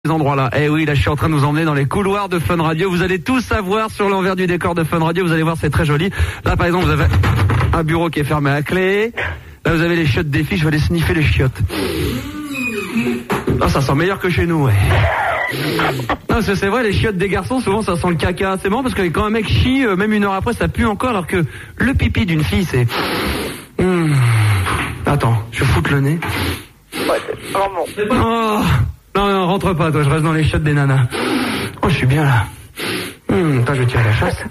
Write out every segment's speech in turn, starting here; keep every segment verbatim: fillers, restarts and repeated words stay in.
Ces endroits-là. Eh oui, là je suis en train de vous emmener dans les couloirs de Fun Radio. Vous allez tout savoir sur l'envers du décor de Fun Radio. Vous allez voir, c'est très joli. Là par exemple, vous avez un bureau qui est fermé à clé. Là vous avez les chiottes des filles. Je vais aller sniffer les chiottes. Ah, ça sent meilleur que chez nous, ouais. Non, parce que c'est vrai, les chiottes des garçons, souvent ça sent le caca. C'est marrant parce que quand un mec chie, euh, même une heure après, ça pue encore, alors que le pipi d'une fille, c'est... Mmh. Attends, je vais foutre le nez. Ouais, c'est vraiment... Oh. Non, non, rentre pas, toi, je reste dans les chiottes des nanas. Oh, je suis bien là. Hum, attends, je tire la chasse.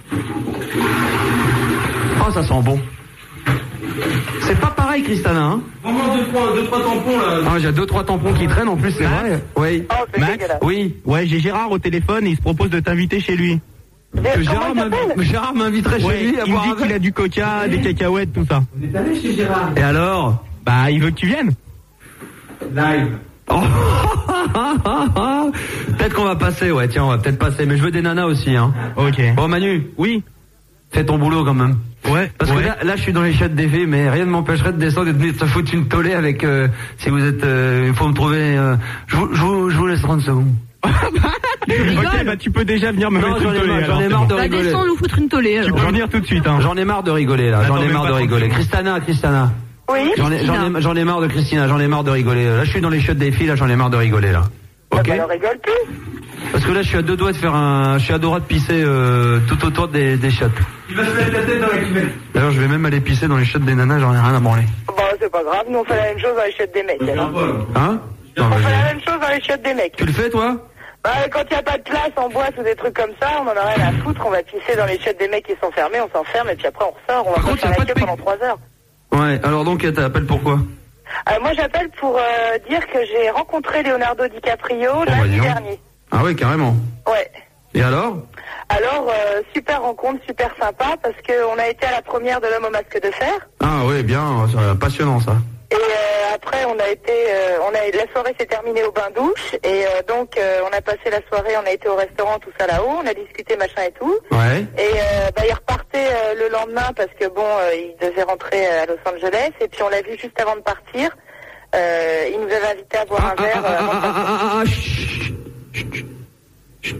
Oh, ça sent bon. C'est pas pareil, Christana, hein. Vraiment deux, trois, deux, trois tampons, là. Ah, j'ai deux, trois tampons qui traînent, en plus, c'est Max vrai. Oui. Oh, c'est Max, dégueulasse. Oui. Ouais, j'ai Gérard au téléphone et il se propose de t'inviter chez lui. Mais Que comment Gérard, il s'appelle m'inv- Gérard m'inviterait Ouais, chez lui à il me boire dit un qu'il verre. a du coca, des cacahuètes, tout ça. On est allé chez Gérard. Et alors? Bah, il veut que tu viennes. Live. Oh. Peut-être qu'on va passer, ouais, tiens, on va peut-être passer. Mais je veux des nanas aussi, hein. Ok. Bon, Manu, Oui. fais ton boulot quand même. Ouais. Parce ouais. que là, là, je suis dans les chiottes des filles, mais rien ne m'empêcherait de descendre et de venir te foutre une tollée avec, euh, si vous êtes, euh, il faut me trouver, euh, je vous, je vous, je vous laisse trente secondes. Ok, bah tu peux déjà venir me Non, mettre j'en une ai tollée. marre, j'en alors, ai c'est marre bon. de Bah rigoler. descends nous foutre une tollée Tu alors. peux venir tout de suite, hein. J'en ai marre de rigoler, là. Attends, J'en ai même marre pas de trente rigoler. secondes. Christana, Christana. Oui. J'en ai, j'en ai, j'en ai marre de Christina, j'en ai marre de rigoler. Là, je suis dans les chiottes des filles, là, j'en ai marre de rigoler, là. Ah Ok? bah, on rigole plus. Parce que là, je suis à deux doigts de faire un, je suis à deux doigts de pisser, euh, tout autour des, des chiottes. Il va se mettre la tête dans la cuvette. D'ailleurs, je vais même aller pisser dans les chiottes des nanas, j'en ai rien à branler. Bon, c'est pas grave, nous on fait la même chose dans les chiottes des mecs. alors. Hein? Non, On mais fait la je- même chose dans les chiottes des mecs. Tu le fais, toi? Bah, quand il n'y a pas de place en boîte ou des trucs comme ça, on en a rien à foutre, on va pisser dans les chiottes des mecs qui sont fermés, on s'enferme et puis après on ressort, on va Par pas contre, faire y a la pas de queue pic- pendant trois heures. Ouais, alors donc, t'appelles pourquoi? Euh, moi j'appelle pour euh, dire que j'ai rencontré Leonardo DiCaprio bah, lundi dis donc. dernier. Ah ouais, carrément. Ouais. Et alors? Alors, euh, super rencontre, super sympa, parce qu'on a été à la première de l'homme au masque de fer. Ah ouais, bien, c'est passionnant, ça. Et euh, après, on a été, euh, on a, la soirée s'est terminée au bain-douche. Et euh, donc, euh, on a passé la soirée, on a été au restaurant, tout ça là-haut. On a discuté, machin et tout. Ouais. Et euh, bah, il repartait euh, le lendemain parce que bon, euh, il devait rentrer à Los Angeles. Et puis, on l'a vu juste avant de partir. Euh, il nous avait invité à boire Ah, un verre. ah, euh, ah, avant de ah, partir. ah, ah, ah, chut, chut, chut.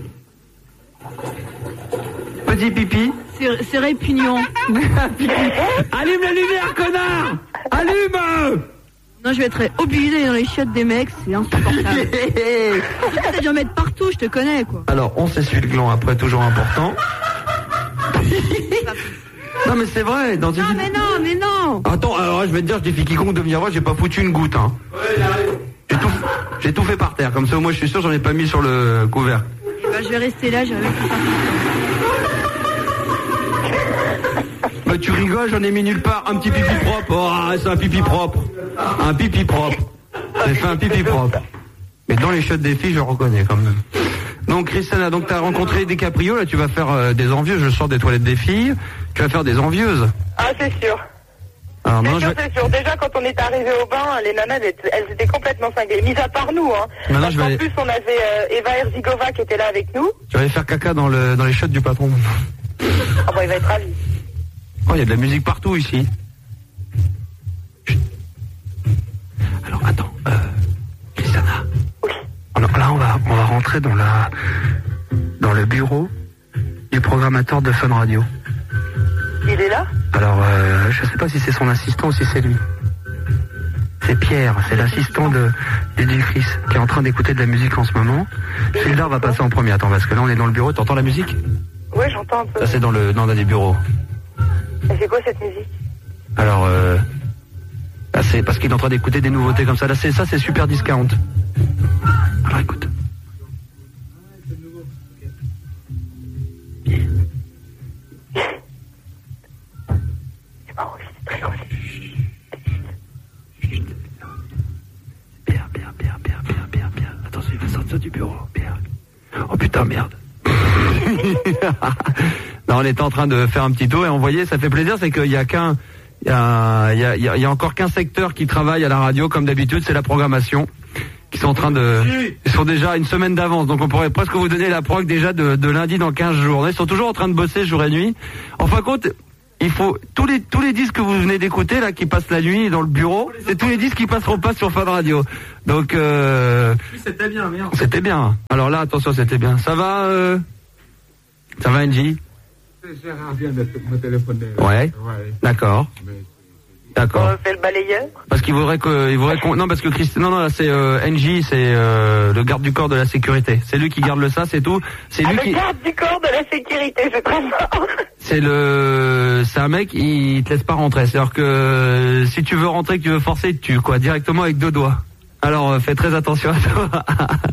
Petit pipi. C'est c'est répugnant. Allume la lumière, connard! Allume! Non, je vais être obligé d'aller dans les chiottes des mecs, c'est insupportable. T'as dû en mettre partout, je te connais quoi. Alors, on s'essuie le gland après, toujours important. Non mais c'est vrai, dans une... Non mais non, mais non. Attends, alors là, je vais te dire, je défie quiconque de venir voir, j'ai pas foutu une goutte, hein. J'ai tout, j'ai tout fait par terre, comme ça au moins je suis sûr, j'en ai pas mis sur le couvert. Eh ben, je vais rester là, je vais rester Bah tu rigoles, j'en ai mis nulle part, un petit pipi propre. Oh, c'est un pipi propre. Un pipi propre. J'ai fait un pipi propre. Mais dans les chiottes des filles, je reconnais quand même. Donc Christina, donc t'as rencontré des caprios, là tu vas faire euh, des envieuses, je sors des toilettes des filles, tu vas faire des envieuses. Ah, c'est sûr. Alors C'est maintenant, je sûr, vais... c'est sûr. Déjà, quand on est arrivé au bain, les nanas, elles, étaient- elles étaient complètement cinglées. Mis à part nous, hein. Maintenant, Parce je vais qu'en aller- plus, on avait euh, Eva Herzigova qui était là avec nous. je vais aller faire caca dans, le, dans les chiottes du patron. Ah bon, il va être ravi. Oh, il y a de la musique partout ici. Chut. Alors attends, euh, Christina. Oui. Alors là, on va, on va rentrer dans la, dans le bureau du programmateur de Fun Radio. Il est là? Alors, euh, je sais pas si c'est son assistant ou si c'est lui. C'est Pierre, c'est l'assistant de d'Edil-Chris qui est en train d'écouter de la musique en ce moment. Phildar va passer en premier. Attends, parce que là, on est dans le bureau. T'entends la musique? Oui, j'entends un peu. Ça, c'est dans le, dans un des bureaux. Et c'est quoi cette musique? Alors, euh, là, c'est parce qu'il est en train d'écouter des nouveautés comme ça. Là, c'est ça, c'est super discount. Alors, écoute. C'est pas Roger, c'est très Roger. Pierre, Pierre, Pierre, Pierre, Pierre, Pierre, Pierre. Attention, il va sortir du bureau, Pierre. Oh putain, merde. Non, on était en train de faire un petit tour et on voyait, ça fait plaisir, c'est qu'il y a qu'un, il y a, il y a, il y a, il y a encore qu'un secteur qui travaille à la radio, comme d'habitude, c'est la programmation. Qui sont en train de, ils sont déjà à une semaine d'avance, donc on pourrait presque vous donner la prog déjà de, de lundi dans quinze jours. Ils sont toujours en train de bosser jour et nuit. En fin de compte, il faut tous les tous les disques que vous venez d'écouter là qui passent la nuit dans le bureau, c'est tous les disques qui passeront pas sur Fun Radio. Donc euh, Oui, c'était bien, merde. c'était bien. Alors là, attention, c'était bien. Ça va, euh, ça va, Angie? Gérard vient de me téléphoner. Ouais. Ouais. D'accord. Mais D'accord. On fait le balayeur. Parce qu'il voudrait que, il voudrait qu'on, non, parce que Christ, non, non, là, c'est euh, N J, c'est euh, le garde du corps de la sécurité. C'est lui qui garde le ça, c'est tout. C'est Ah, lui le qui, garde du corps de la sécurité, c'est très fort. c'est le, c'est un mec, il te laisse pas rentrer. C'est-à-dire que euh, si tu veux rentrer, que tu veux forcer, il te tue, quoi, directement avec deux doigts. Alors, euh, fais très attention à toi.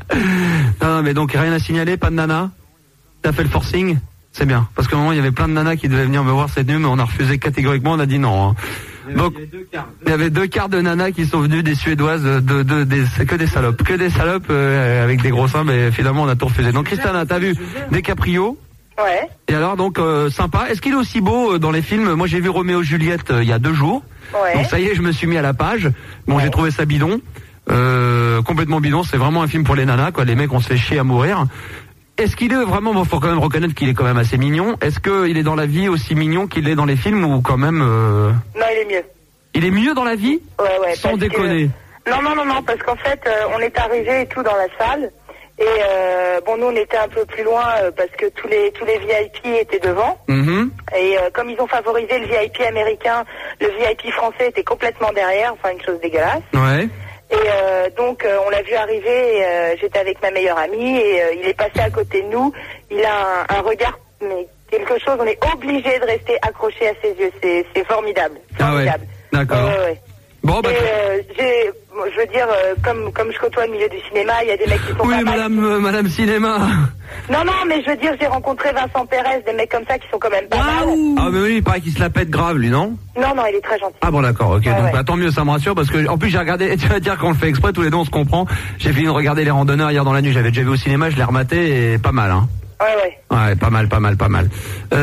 non, non, mais donc rien à signaler, pas de nana. T'as fait le forcing, c'est bien. Parce qu'à un moment, il y avait plein de nanas qui devaient venir me voir cette nuit, mais on a refusé catégoriquement. On a dit non. Hein. Donc, Il y avait deux quarts. il y avait deux quarts de nanas qui sont venues, des Suédoises, de, de, des, c'est que des salopes, que des salopes euh, avec des gros seins, mais finalement on a tout refusé. Donc Christiana, t'as vu DiCaprio? Ouais. Et alors donc euh, sympa. Est-ce qu'il est aussi beau euh, dans les films? Moi j'ai vu Roméo et Juliette euh, il y a deux jours. Ouais. Donc ça y est, je me suis mis à la page. Bon, j'ai trouvé ça bidon, euh, complètement bidon. C'est vraiment un film pour les nanas, quoi. Les mecs, on se fait chier à mourir. Est-ce qu'il est vraiment, bon, faut quand même reconnaître qu'il est quand même assez mignon. Est-ce qu'il est dans la vie aussi mignon qu'il est dans les films ou quand même euh... Non, il est mieux. Il est mieux dans la vie? Ouais, ouais. Sans parce déconner. Que... Non, non, non, non, parce qu'en fait, euh, on est arrivé et tout dans la salle. Et euh, bon, nous, on était un peu plus loin euh, parce que tous les tous les V I P étaient devant. Mhm. Et euh, comme ils ont favorisé le V I P américain, le V I P français était complètement derrière. Enfin, une chose dégueulasse. Ouais. Et euh, donc, euh, on l'a vu arriver. Et, euh, j'étais avec ma meilleure amie et euh, il est passé à côté de nous. Il a un, un regard, mais quelque chose. On est obligé de rester accroché à ses yeux. C'est c'est formidable. Ah ouais. Formidable. D'accord. Ouais, ouais, ouais. Bon, bah. Et euh, j'ai, je veux dire, euh, comme comme je côtoie le milieu du cinéma, il y a des mecs qui sont Oui, pas mal. madame, euh, madame cinéma. Non, non, mais je veux dire, j'ai rencontré Vincent Pérez, des mecs comme ça qui sont quand même pas mal. Ah, mais oui, il paraît qu'il se la pète grave, lui, non? Non, non, il est très gentil. Ah bon, d'accord, ok. Ouais, donc, ouais. bah, tant mieux, ça me rassure, parce que, en plus, j'ai regardé, tu vas dire qu'on le fait exprès, tous les deux, on se comprend. J'ai fini de regarder Les Randonneurs hier dans la nuit, j'avais déjà vu au cinéma, je l'ai rematé, et pas mal, hein. Ouais, ouais. Ouais, pas mal, pas mal, pas mal.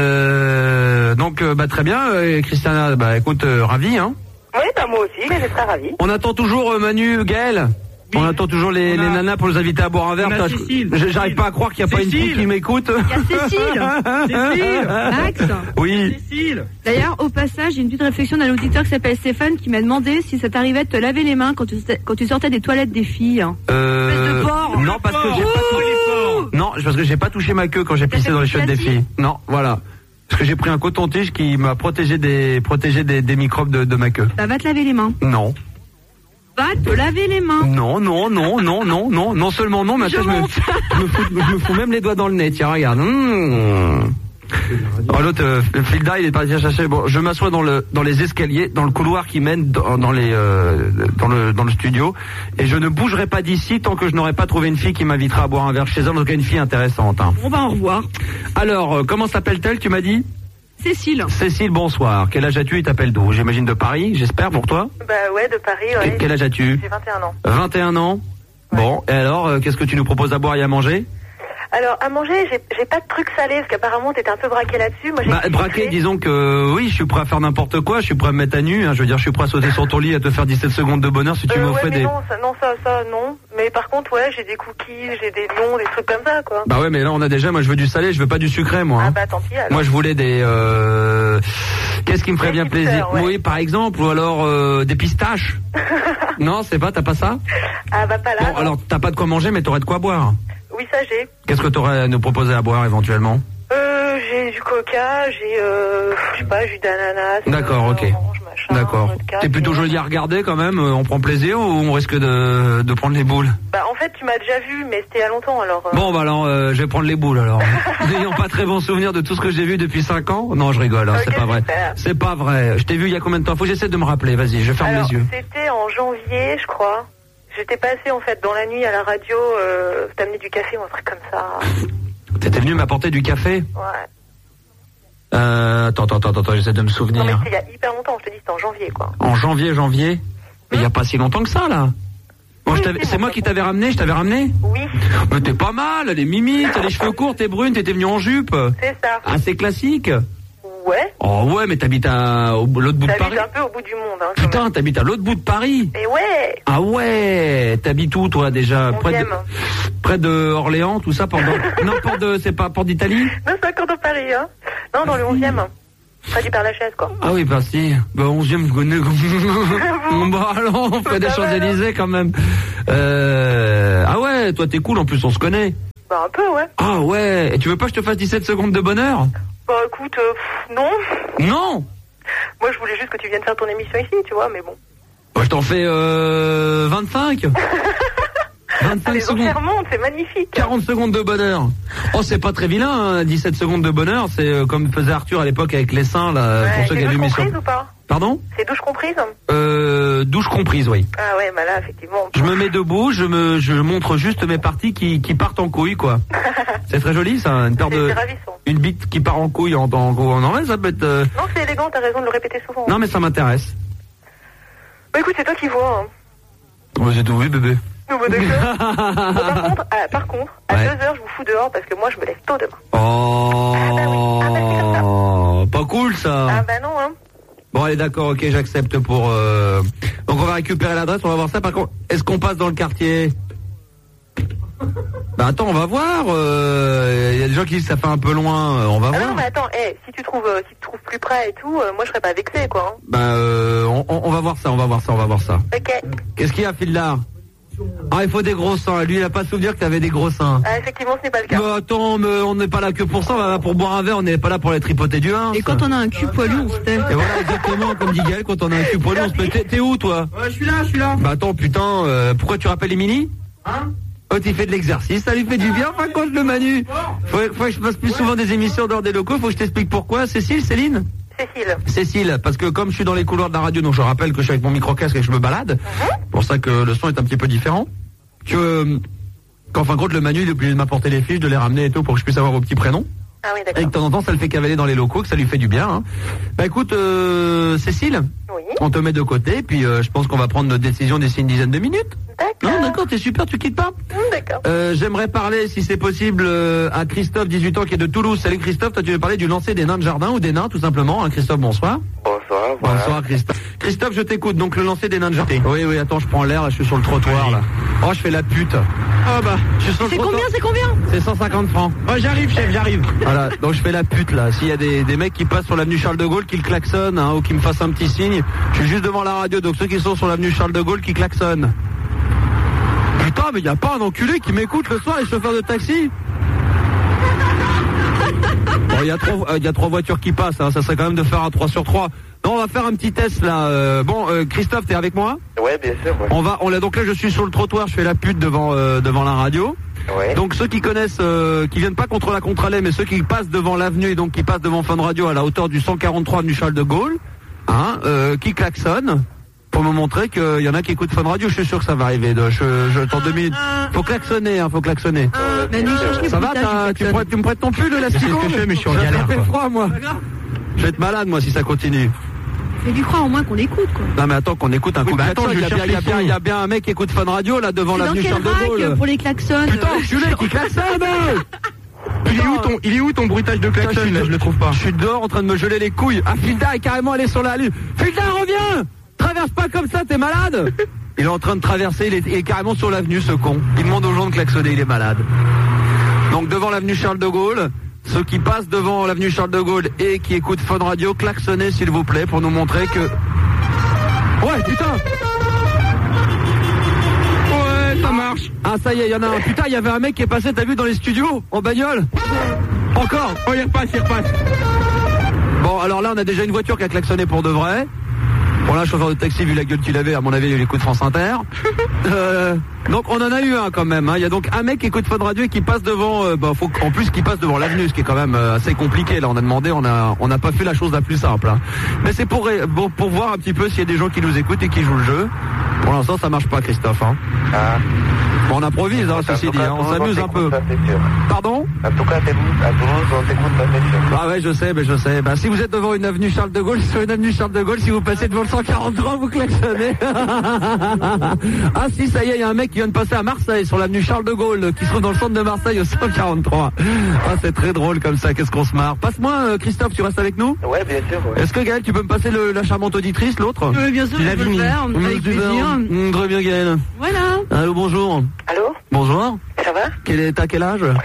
Euh, donc, euh, bah, très bien, euh, Christiana, bah, écoute, euh, ravi, hein. Oui, bah moi aussi, j'étais très ravie. On attend toujours euh, Manu, Gaël. Oui. On attend toujours les, On a- les nanas pour les inviter à boire un verre. On a T'as- Cécile. je- J'arrive Cécile. pas à croire qu'il n'y a pas une fille Cécile. qui m'écoute. Il y a Cécile. Cécile. Max. Oui. Cécile. D'ailleurs, au passage, j'ai une petite réflexion d'un auditeur qui s'appelle Stéphane qui m'a demandé si ça t'arrivait de te laver les mains quand tu, quand tu sortais des toilettes des filles. Euh, Espèce de porc. non, parce que j'ai pas Oh, touché. il est fort. Non, parce que j'ai pas touché ma queue quand j'ai pissé fait dans les pipi chiottes des là-dessus filles. Non, voilà. Parce que j'ai pris un coton-tige qui m'a protégé des protégé des, des microbes de, de ma queue. Bah, va te laver les mains. Non. Va te laver les mains. Non, non, non, non, non, non, non seulement non, mais Je attends, je me, monte. je me fous, je me fous même les doigts dans le nez. Tiens, regarde. Mmh. Oh, l'autre, euh, Filda, il est parti chercher. Bon, je m'assois dans le dans les escaliers, dans le couloir qui mène dans, dans les euh, dans le dans le studio, et je ne bougerai pas d'ici tant que je n'aurai pas trouvé une fille qui m'invitera à boire un verre chez elle. En tout cas, une fille intéressante. Hein. On va au revoir. Alors, euh, comment s'appelle-t-elle, tu m'as dit? Cécile. Cécile, bonsoir. Quel âge as-tu et t'appelles d'où? J'imagine de Paris, j'espère pour toi. Bah ouais, de Paris, ouais. Et quel âge as-tu? J'ai vingt et un ans. vingt et un ans. Bon, et alors, euh, qu'est-ce que tu nous proposes à boire et à manger? Alors, à manger, j'ai j'ai pas de trucs salés, parce qu'apparemment, t'étais un peu braqué là-dessus. Moi, j'ai Bah, braqué, disons que euh, oui, je suis prêt à faire n'importe quoi, je suis prêt à me mettre à nu, hein, je veux dire, je suis prêt à sauter sur ton lit, à te faire dix-sept secondes de bonheur si tu Euh, ouais, m'offrais mais des... non, ça, non, ça, ça, non. Mais par contre, ouais, j'ai des cookies, j'ai des noms, des trucs comme ça, quoi. Bah ouais, mais là on a déjà, moi je veux du salé, je veux pas du sucré, moi. Ah Hein. bah, tant pis, alors. Moi je voulais des... Euh... Qu'est-ce qui me ferait Des bien hipsters, plaisir? ouais. Oui, par exemple, ou alors euh, des pistaches. Non, c'est pas, t'as pas ça? Ah bah, pas là. Bon, non. alors t'as pas de quoi manger, mais t'aurais de quoi boire. Oui, ça, j'ai. Qu'est-ce que t'aurais à nous proposer à boire éventuellement? Euh, j'ai du coca, j'ai, euh, je sais pas, jus d'ananas. D'accord, euh, ok. orange, machin, D'accord. vodka, T'es plutôt puis- joli à regarder quand même, euh, on prend plaisir ou on risque de, de prendre les boules? Bah, en fait, tu m'as déjà vu, mais c'était il y a longtemps, alors. euh, Bon, bah alors, euh, je vais prendre les boules alors. N'ayant pas très bon souvenir de tout ce que j'ai vu depuis cinq ans. Non, je rigole, hein, Ok, c'est pas vrai. super. C'est pas vrai. Je t'ai vu il y a combien de temps? Faut que j'essaie de me rappeler, vas-y, je ferme alors, les yeux. c'était en janvier, je crois. J'étais passée, en fait, dans la nuit à la radio, euh, t'amener du café ou un truc comme ça. T'étais venu m'apporter du café? Ouais. Euh, attends, attends, attends, attends, j'essaie de me Non, mais souvenir. c'était il y a hyper longtemps, je te dis, c'était en janvier, quoi. En janvier, janvier? Mais il y a pas si longtemps que ça, là. Bon, Oui, je t'avais- c'est c'est bon, moi ça qui compte. t'avais ramené, je t'avais ramené? Oui, Mais t'es pas mal, elle est mimi, t'as les cheveux courts, t'es brune, t'étais venu en jupe. c'est ça. Assez classique. Ouais. Oh ouais, mais t'habites à au- l'autre bout de Paris. T'habites un peu au bout du monde, hein. quand Putain, même. t'habites à l'autre bout de Paris. Et ouais. Ah ouais, t'habites où toi déjà? Près de, Onzième. près de Orléans, tout ça, porte de... non, porte de, c'est pas porte d'Italie? Non, c'est encore dans Paris, hein. Non, dans le onzième. Pas du Père-Lachaise, quoi. Ah oui, bah si. Bah onzième, je connais. Bon, bah alors, on fait des Champs-Élysées quand même. Euh... Ah ouais, toi t'es cool, en plus on se connaît. Bah un peu, ouais. Ah ouais, et tu veux pas que je te fasse dix-sept secondes de bonheur? Bah écoute, euh, pff, non. Non. Moi je voulais juste que tu viennes faire ton émission ici, tu vois, mais bon. Bah je t'en fais euh, vingt-cinq. vingt-cinq Les secondes. enchères montent, c'est magnifique. quarante secondes de bonheur. Oh, c'est pas très vilain, hein, dix-sept secondes de bonheur. C'est euh, comme faisait Arthur à l'époque avec les seins, là, Ouais, pour ceux c'est qui avaient douche mis sur... comprise ou pas? Pardon? C'est douche comprise? Euh, douche comprise, oui. Ah ouais, bah là, effectivement. Je me mets debout, je me, je montre juste mes parties qui, qui partent en couille, quoi. C'est très joli, ça, une paire C'est de... c'est ravissant. Une bite qui part en couille en, en, en, en ouais, ça peut être... euh, Non, c'est élégant, t'as raison de le répéter souvent. Non, mais ça m'intéresse. Bah écoute, c'est toi qui vois. Hein. Oh, j'ai tout vu, bébé. Non, bah, d'accord. Bon, par contre, à, par contre, à Ouais. deux heures, je vous fous dehors parce que moi, je me lève tôt demain. Oh, Ah bah oui, ah bah c'est comme pas cool, ça. Ah bah non, hein. Bon, allez, d'accord, ok, j'accepte pour... Euh... Donc, on va récupérer l'adresse, on va voir ça. Par contre, est-ce qu'on passe dans le quartier? Bah, attends, on va voir. Il euh... y a des gens qui disent que ça fait un peu loin. euh, On va Ah voir. non, mais attends, hey, si tu trouves, euh, si tu trouves plus près et tout, euh, moi, je serais pas vexée, quoi. Hein. Bah, euh, on, on- on va voir ça, on va voir ça, on va voir ça. Ok. Qu'est-ce qu'il y a, Phil-là? Ah, il faut des gros seins. Lui, il a pas souvenir que t'avais des gros seins. Ah, effectivement, ce n'est pas le cas. Bah, attends, mais on n'est pas là que pour ça. On va là pour boire un verre. On n'est pas là pour les tripoter du vin. Et quand on a un cul poilu, on se tait. Et voilà, exactement, comme dit Gaël, quand on a un cul poilu, on se peut... T'es t'es où, toi? Ouais, je suis là, je suis là. Bah, attends, putain, euh, pourquoi tu rappelles Émilie? Hein? Oh, tu fais de l'exercice, ça lui fait du bien, enfin, quand je le Manu. Faut, faut que je fasse plus souvent des émissions dehors des locaux, faut que je t'explique pourquoi. Cécile, Céline? Cécile. Cécile, parce que comme je suis dans les couloirs de la radio, donc je rappelle que je suis avec mon micro-casque et que je me balade, c'est pour ça que le son est un petit peu différent. Que, euh, qu'en fin de compte, le Manu, il est obligé de m'apporter les fiches, de les ramener et tout, pour que je puisse avoir vos petits prénoms. Ah oui, Et que d'accord. de temps en temps, ça le fait cavaler dans les locaux, que ça lui fait du bien. Hein. Bah écoute, euh, Cécile, Oui. on te met de côté, puis euh, je pense qu'on va prendre notre décision d'ici une dizaine de minutes. Non, D'accord. d'accord, t'es super, tu quittes pas. Hum, D'accord. Euh, J'aimerais parler, si c'est possible, euh, à Christophe, dix-huit ans, qui est de Toulouse. Salut Christophe, toi tu veux parler du lancer des nains de jardin ou des nains, tout simplement. Hein, Christophe, bonsoir. Bonsoir, voilà. Bonsoir Christophe. Christophe, je t'écoute, donc le lancer des nains de jardin. Oui, oui, attends, je prends l'air, là, je suis sur le trottoir, là. Oh, je fais la pute. Oh bah. Je suis sur le C'est trottoir. combien, c'est combien? C'est cent cinquante francs. Oh, j'arrive, chef, j'arrive. Voilà, donc je fais la pute là. S'il y a des, des mecs qui passent sur l'avenue Charles de Gaulle, qui le klaxonnent, hein, ou qui me fassent un petit signe, je suis juste devant la radio, donc ceux qui sont sur l'avenue Charles de Gaulle qui klaxonnent. Putain, mais y a pas un enculé qui m'écoute le soir, les chauffeurs de taxi? Bon, il y a trois, euh, y a trois voitures qui passent, hein, ça serait quand même de faire un trois sur trois. Non, on va faire un petit test là. Euh, bon, euh, Christophe, t'es avec moi? Ouais, bien sûr, ouais. On va, on l'a. Donc là, je suis sur le trottoir, je fais la pute devant, euh, devant la radio. Ouais. Donc ceux qui connaissent, euh, qui viennent pas contre la contre-allée, mais ceux qui passent devant l'avenue et donc qui passent devant Fun Radio à la hauteur du cent quarante-trois avenue Charles de Gaulle, hein, euh, qui klaxonnent pour me montrer qu'il y en a qui écoutent Fun Radio. Je suis sûr que ça va arriver. De, je, je, dans deux minutes. Faut klaxonner, hein, faut klaxonner. Manu, cherche les Ça va, bruitages, t'as- il tu, klaxonne. prêtes- tu me prêtes ton pull, là, C'est ce que je fais, mais je suis en galère, Ça fait quoi. froid, moi. Je vais être malade, moi, si ça continue. Mais du croire au moins qu'on l'écoute, quoi. Non, mais attends, qu'on écoute un Oui, coup bah de attends, klaxon. je Il y a bien, cherche il y a les bien, sons. il y a bien un mec qui écoute Fun Radio, là, devant C'est dans l'avenue quel Charles de rack Gaulle. pour les klaxons? Putain, enculé, qui klaxonne! Il est où ton, il est où ton bruitage de Putain, klaxon, là, je le trouve pas. Je suis dehors en train de me geler les couilles. Ah, Filda est carrément allé sur la lune. Filda, reviens! Traverse pas comme ça, t'es malade! Il est en train de traverser, il est, il est carrément sur l'avenue, ce con. Il demande aux gens de klaxonner, il est malade. Donc devant l'avenue Charles de Gaulle, ceux qui passent devant l'avenue Charles de Gaulle et qui écoutent Fun Radio, klaxonnez s'il vous plaît pour nous montrer que... Ouais, putain! Ouais, ça marche. Ah, ça y est, il y en a un. Putain, il y avait un mec qui est passé, t'as vu, dans les studios, en bagnole? Encore? Oh, il repasse, il repasse. Bon, alors là, on a déjà une voiture qui a klaxonné pour de vrai. Bon, là, chauffeur de taxi, vu la gueule qu'il avait, à mon avis, il écoute France Inter. Euh, donc, on en a eu un quand même. Hein. Il y a donc un mec qui écoute Fun Radio et qui passe devant. Euh, bah, faut en plus qu'il passe devant l'avenue, ce qui est quand même euh, assez compliqué. Là, on a demandé, on a, on n'a pas fait la chose la plus simple. Hein. Mais c'est pour, ré- bon, pour voir un petit peu s'il y a des gens qui nous écoutent et qui jouent le jeu. Pour l'instant, ça marche pas, Christophe. Hein. Ah. Bon, on improvise, hein, ceci En tout dit. cas, Hein. à On Toulouse, s'amuse un t'écoute, peu. ça, c'est sûr. Pardon? En tout cas, à Toulouse, à Toulouse, on t'écoute, ça, c'est sûr. Ah ouais, je sais, mais je sais. Bah, si vous êtes devant une avenue Charles de Gaulle, sur une avenue Charles de Gaulle, si vous passez devant le cent quarante-trois, vous klaxonnez. Ah si, ça y est, il y a un mec qui vient de passer à Marseille, sur l'avenue Charles de Gaulle, qui se trouve dans le centre de Marseille, au cent quarante-trois. Ah, c'est très drôle comme ça, qu'est-ce qu'on se marre. Passe-moi, euh, Christophe, tu restes avec nous? Ouais, bien sûr, ouais. Est-ce que Gaël, tu peux me passer le, la charmante auditrice, l'autre? Oui, bien sûr, Tu je l'as peux le vu, faire, Mmh, avec super. plaisir. Mmh, très bien, Gaël. Voilà. Allô, bonjour. Allô? Bonjour. Ça va? Quel est, t'as quel âge?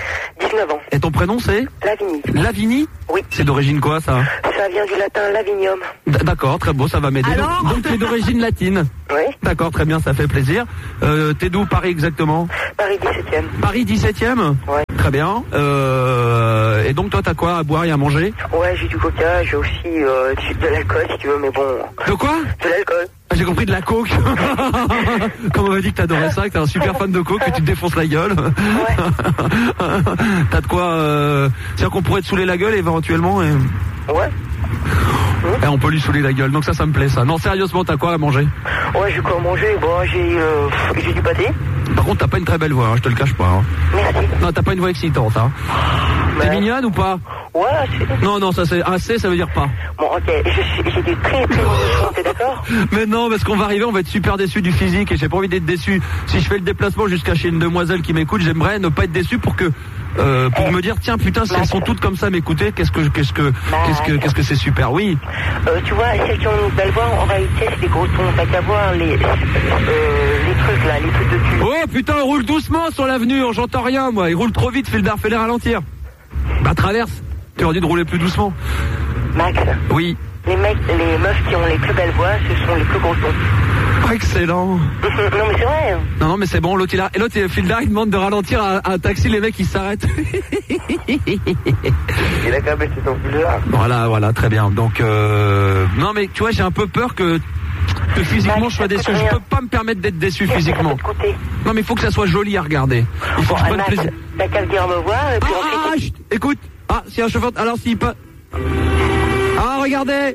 dix-neuf ans. Et ton prénom c'est Lavigny. Lavigny? Oui. C'est d'origine quoi ça? Ça vient du latin lavinium. D- D'accord, très beau, ça va m'aider. Alors Donc tu es d'origine latine. Oui. D'accord, très bien, ça fait plaisir. Euh, t'es d'où, Paris exactement? Paris dix-septième. Paris dix-septième? Ouais. Très bien. Euh, et donc toi t'as quoi à boire et à manger? Ouais, j'ai du coca, j'ai aussi euh, du- de l'alcool si tu veux, mais bon. De quoi? De l'alcool. Ah, j'ai compris, de la coke. Comme on m'a dit que t'adorais ça, que t'es un super fan de coke, que tu te défonces la gueule. Ouais. T'as de quoi euh... C'est-à-dire qu'on pourrait te saouler la gueule éventuellement et... Ouais. et on peut lui saouler la gueule, donc ça ça me plaît ça. Non, sérieusement, t'as quoi à manger? Ouais, j'ai quoi à manger. Bon, j'ai euh, j'ai du pâté. Par contre, t'as pas une très belle voix, hein, je te le cache pas. Hein. Merci. Non, t'as pas une voix excitante. Hein. T'es Ouais. mignonne ou pas? Ouais, c'est... Non, non, ça c'est assez, ça veut dire pas. Bon, ok, je suis- j'ai du très très mauvais son, t'es d'accord? Mais non, parce qu'on va arriver, on va être super déçus du physique et j'ai pas envie d'être déçu. Si je fais le déplacement jusqu'à chez une demoiselle qui m'écoute, j'aimerais ne pas être déçu pour que euh, pour Eh, me dire tiens putain si elles sont toutes comme ça à m'écouter, qu'est-ce que qu'est-ce que qu'est-ce que qu'est-ce que c'est super. Oui. Euh, tu vois, celles qui ont une belle voix, en réalité, c'est des gros tons. T'as qu'à voir les, euh, les trucs là, les trucs de cul. Oh putain, on roule doucement sur l'avenue, j'entends rien moi, il roule trop vite, fais le fais les ralentir. Bah traverse. Tu leur dis de rouler plus doucement. Max, Oui. les mecs, les meufs qui ont les plus belles voix, ce sont les plus gros tons. Oh, excellent. non mais c'est vrai. Hein. Non non mais c'est bon, l'autre il a et l'autre il file là, il demande de ralentir à, à un taxi, les mecs ils s'arrêtent. Il a qu'à baisser son foulard. Voilà, voilà, très bien. Donc euh... non mais tu vois, j'ai un peu peur que que physiquement je sois déçu. Je peux pas me permettre d'être déçu physiquement. Non mais il faut que ça soit joli à regarder. Il faut que je prenne Max, plaisir. t'as qu'à venir me voir et puis Ah, ah, ensuite... chut, écoute. Ah, si un chauffeur. Alors s'il peut. Ah, regardez.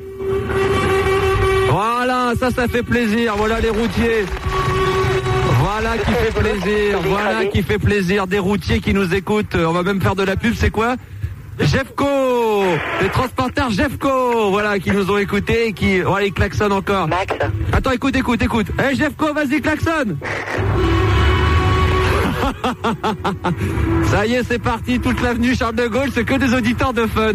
Voilà, ça, ça fait plaisir. Voilà les routiers. Voilà qui fait plaisir. Voilà qui fait plaisir. Des routiers qui nous écoutent. On va même faire de la pub. C'est quoi? Jeffco, les transporteurs Jeffco, voilà, qui nous ont écoutés et qui, voilà, ils klaxonnent encore. Max. Attends, écoute, écoute, écoute. Eh, hey, Jeffco, vas-y, klaxonne. Ça y est, c'est parti, toute l'avenue Charles de Gaulle, c'est que des auditeurs de fun.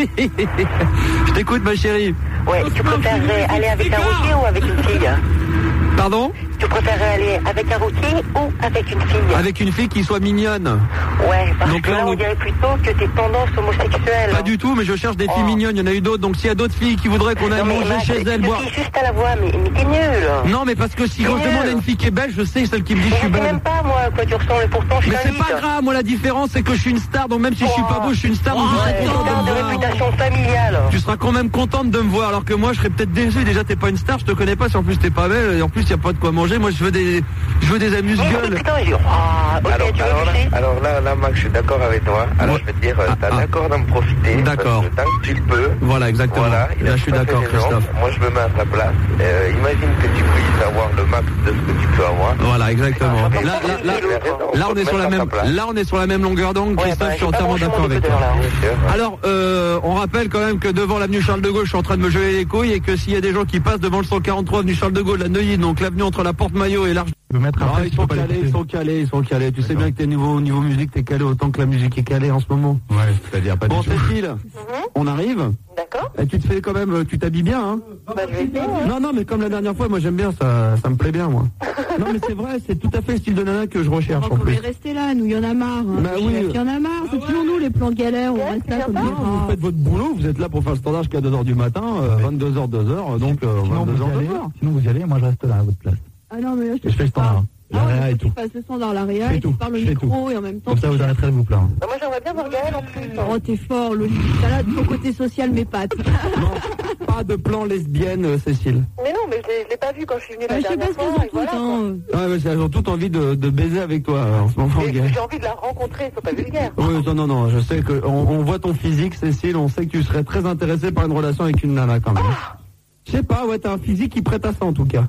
Je t'écoute, ma chérie. Ouais, tu préférerais aller avec un routier ou avec une fille? Pardon? Tu préférerais aller avec un routier ou avec une fille? Avec une fille qui soit mignonne. Ouais, parce Donc que là, là, on- on dirait plutôt que t'es tendance homosexuelle. Pas du tout, mais je cherche des filles Oh. mignonnes, il y en a eu d'autres, donc s'il y a d'autres filles qui voudraient qu'on aille Non, mais manger Max, chez tu elles, te boire... fies juste à la voix, mais, mais t'es nul. Non, mais parce que si quand je Nul. demande à une fille qui est belle, je sais celle qui me dit je Mais suis je sais belle. même pas, moi, à quoi tu ressembles, et pourtant, je Mais c'est t'invite. pas grave, moi la différence c'est que je suis une star, donc même si je suis pas beau, je suis une star, donc je serai Ouais, content de star de me voir. réputation familiale. Tu seras quand même contente de me voir, alors que moi je serais peut-être déçu. Déjà t'es pas une star, je te connais pas, si en plus t'es pas belle, et en plus y a pas de quoi manger. Moi je veux des, je veux des Mais amuse-gueules. putain, j'ai... Ah, ok, Alors, tu veux alors, là, toucher? alors là, là, Max, je suis d'accord avec toi. Alors, Ouais. je vais te dire, euh, t'as Ah, ah. d'accord d'en profiter. D'accord. Parce que tant que tu peux. Voilà, exactement. Voilà, il a Là je suis tout à fait d'accord, raison. Christophe. Moi, je me mets à ta place. Euh, imagine que tu puisses avoir le max de ce que tu peux avoir. Voilà, exactement. Ah, Là, là, là, là, on est sur la même, là on est sur la même longueur d'onde. Ouais, Christophe, bah, je suis j'ai pas entièrement franchement d'accord avec toi. d'écouteurs, là. Bien sûr. Alors, euh, on rappelle quand même que devant l'avenue Charles de Gaulle, je suis en train de me geler les couilles et que s'il y a des gens qui passent devant le cent quarante-trois avenue Charles de Gaulle, à Neuilly, donc l'avenue entre la Porte Maillot et l'Arche. Tu peux mettre un Ah, texte, ils tu sont peux pas calés, l'écouter. ils sont calés, ils sont calés. Tu sais bien que t'es niveau, niveau musique, t'es calé autant que la musique est calée en ce moment. Ouais, c'est-à-dire pas Bon, du tout. Cécile, on arrive. D'accord. Et tu te fais quand même, tu t'habilles bien, hein? Bah, je vais essayer. hein. Non, non, mais comme la dernière fois, moi j'aime bien, ça, ça me plaît bien, moi. Non, mais c'est vrai, c'est tout à fait le style de nana que je recherche en On plus. est resté là, nous, il y en a marre. Hein. Bah oui. Il y en a marre, c'est toujours nous les plans de galère, on reste là comme des Non, vous rats. faites votre boulot, vous êtes là pour faire le standard jusqu'à deux heures du matin, euh, vingt-deux heures, deux heures, donc euh, Sinon, vingt-deux vous heures, y allez, deux heures. sinon vous y allez, moi je reste là à votre place. Ah non, mais là, je te Je fais le fais pas. standard. Ah La ouais, réa il et faut que tout. tu fasses le standard, la Je réa, fais et tu tout, parles au je fais micro, et en même temps... Comme ça tu vous cherches. arrêterez de vous plaindre. Bah, moi, j'aimerais bien voir Gaël en plus. Oh, t'es fort, le t'as là, ton côté social m'épate. Non, pas de plan lesbienne, euh, Cécile. Mais non, mais je l'ai- je l'ai pas vu quand je suis venue Bah, la je sais pas dernière ce qu'elles fois, ont et toutes, voilà. quoi. hein. Ouais, mais elles ont toutes envie de, de baiser avec toi euh, en ce moment, Mais gars. J'ai envie de la rencontrer, c'est pas vulgaire. Oui, non, non, non, je sais que on, on voit ton physique, Cécile, on sait que tu serais très intéressée par une relation avec une nana quand même. Je sais pas, ouais, t'as un physique qui prête à ça en tout cas.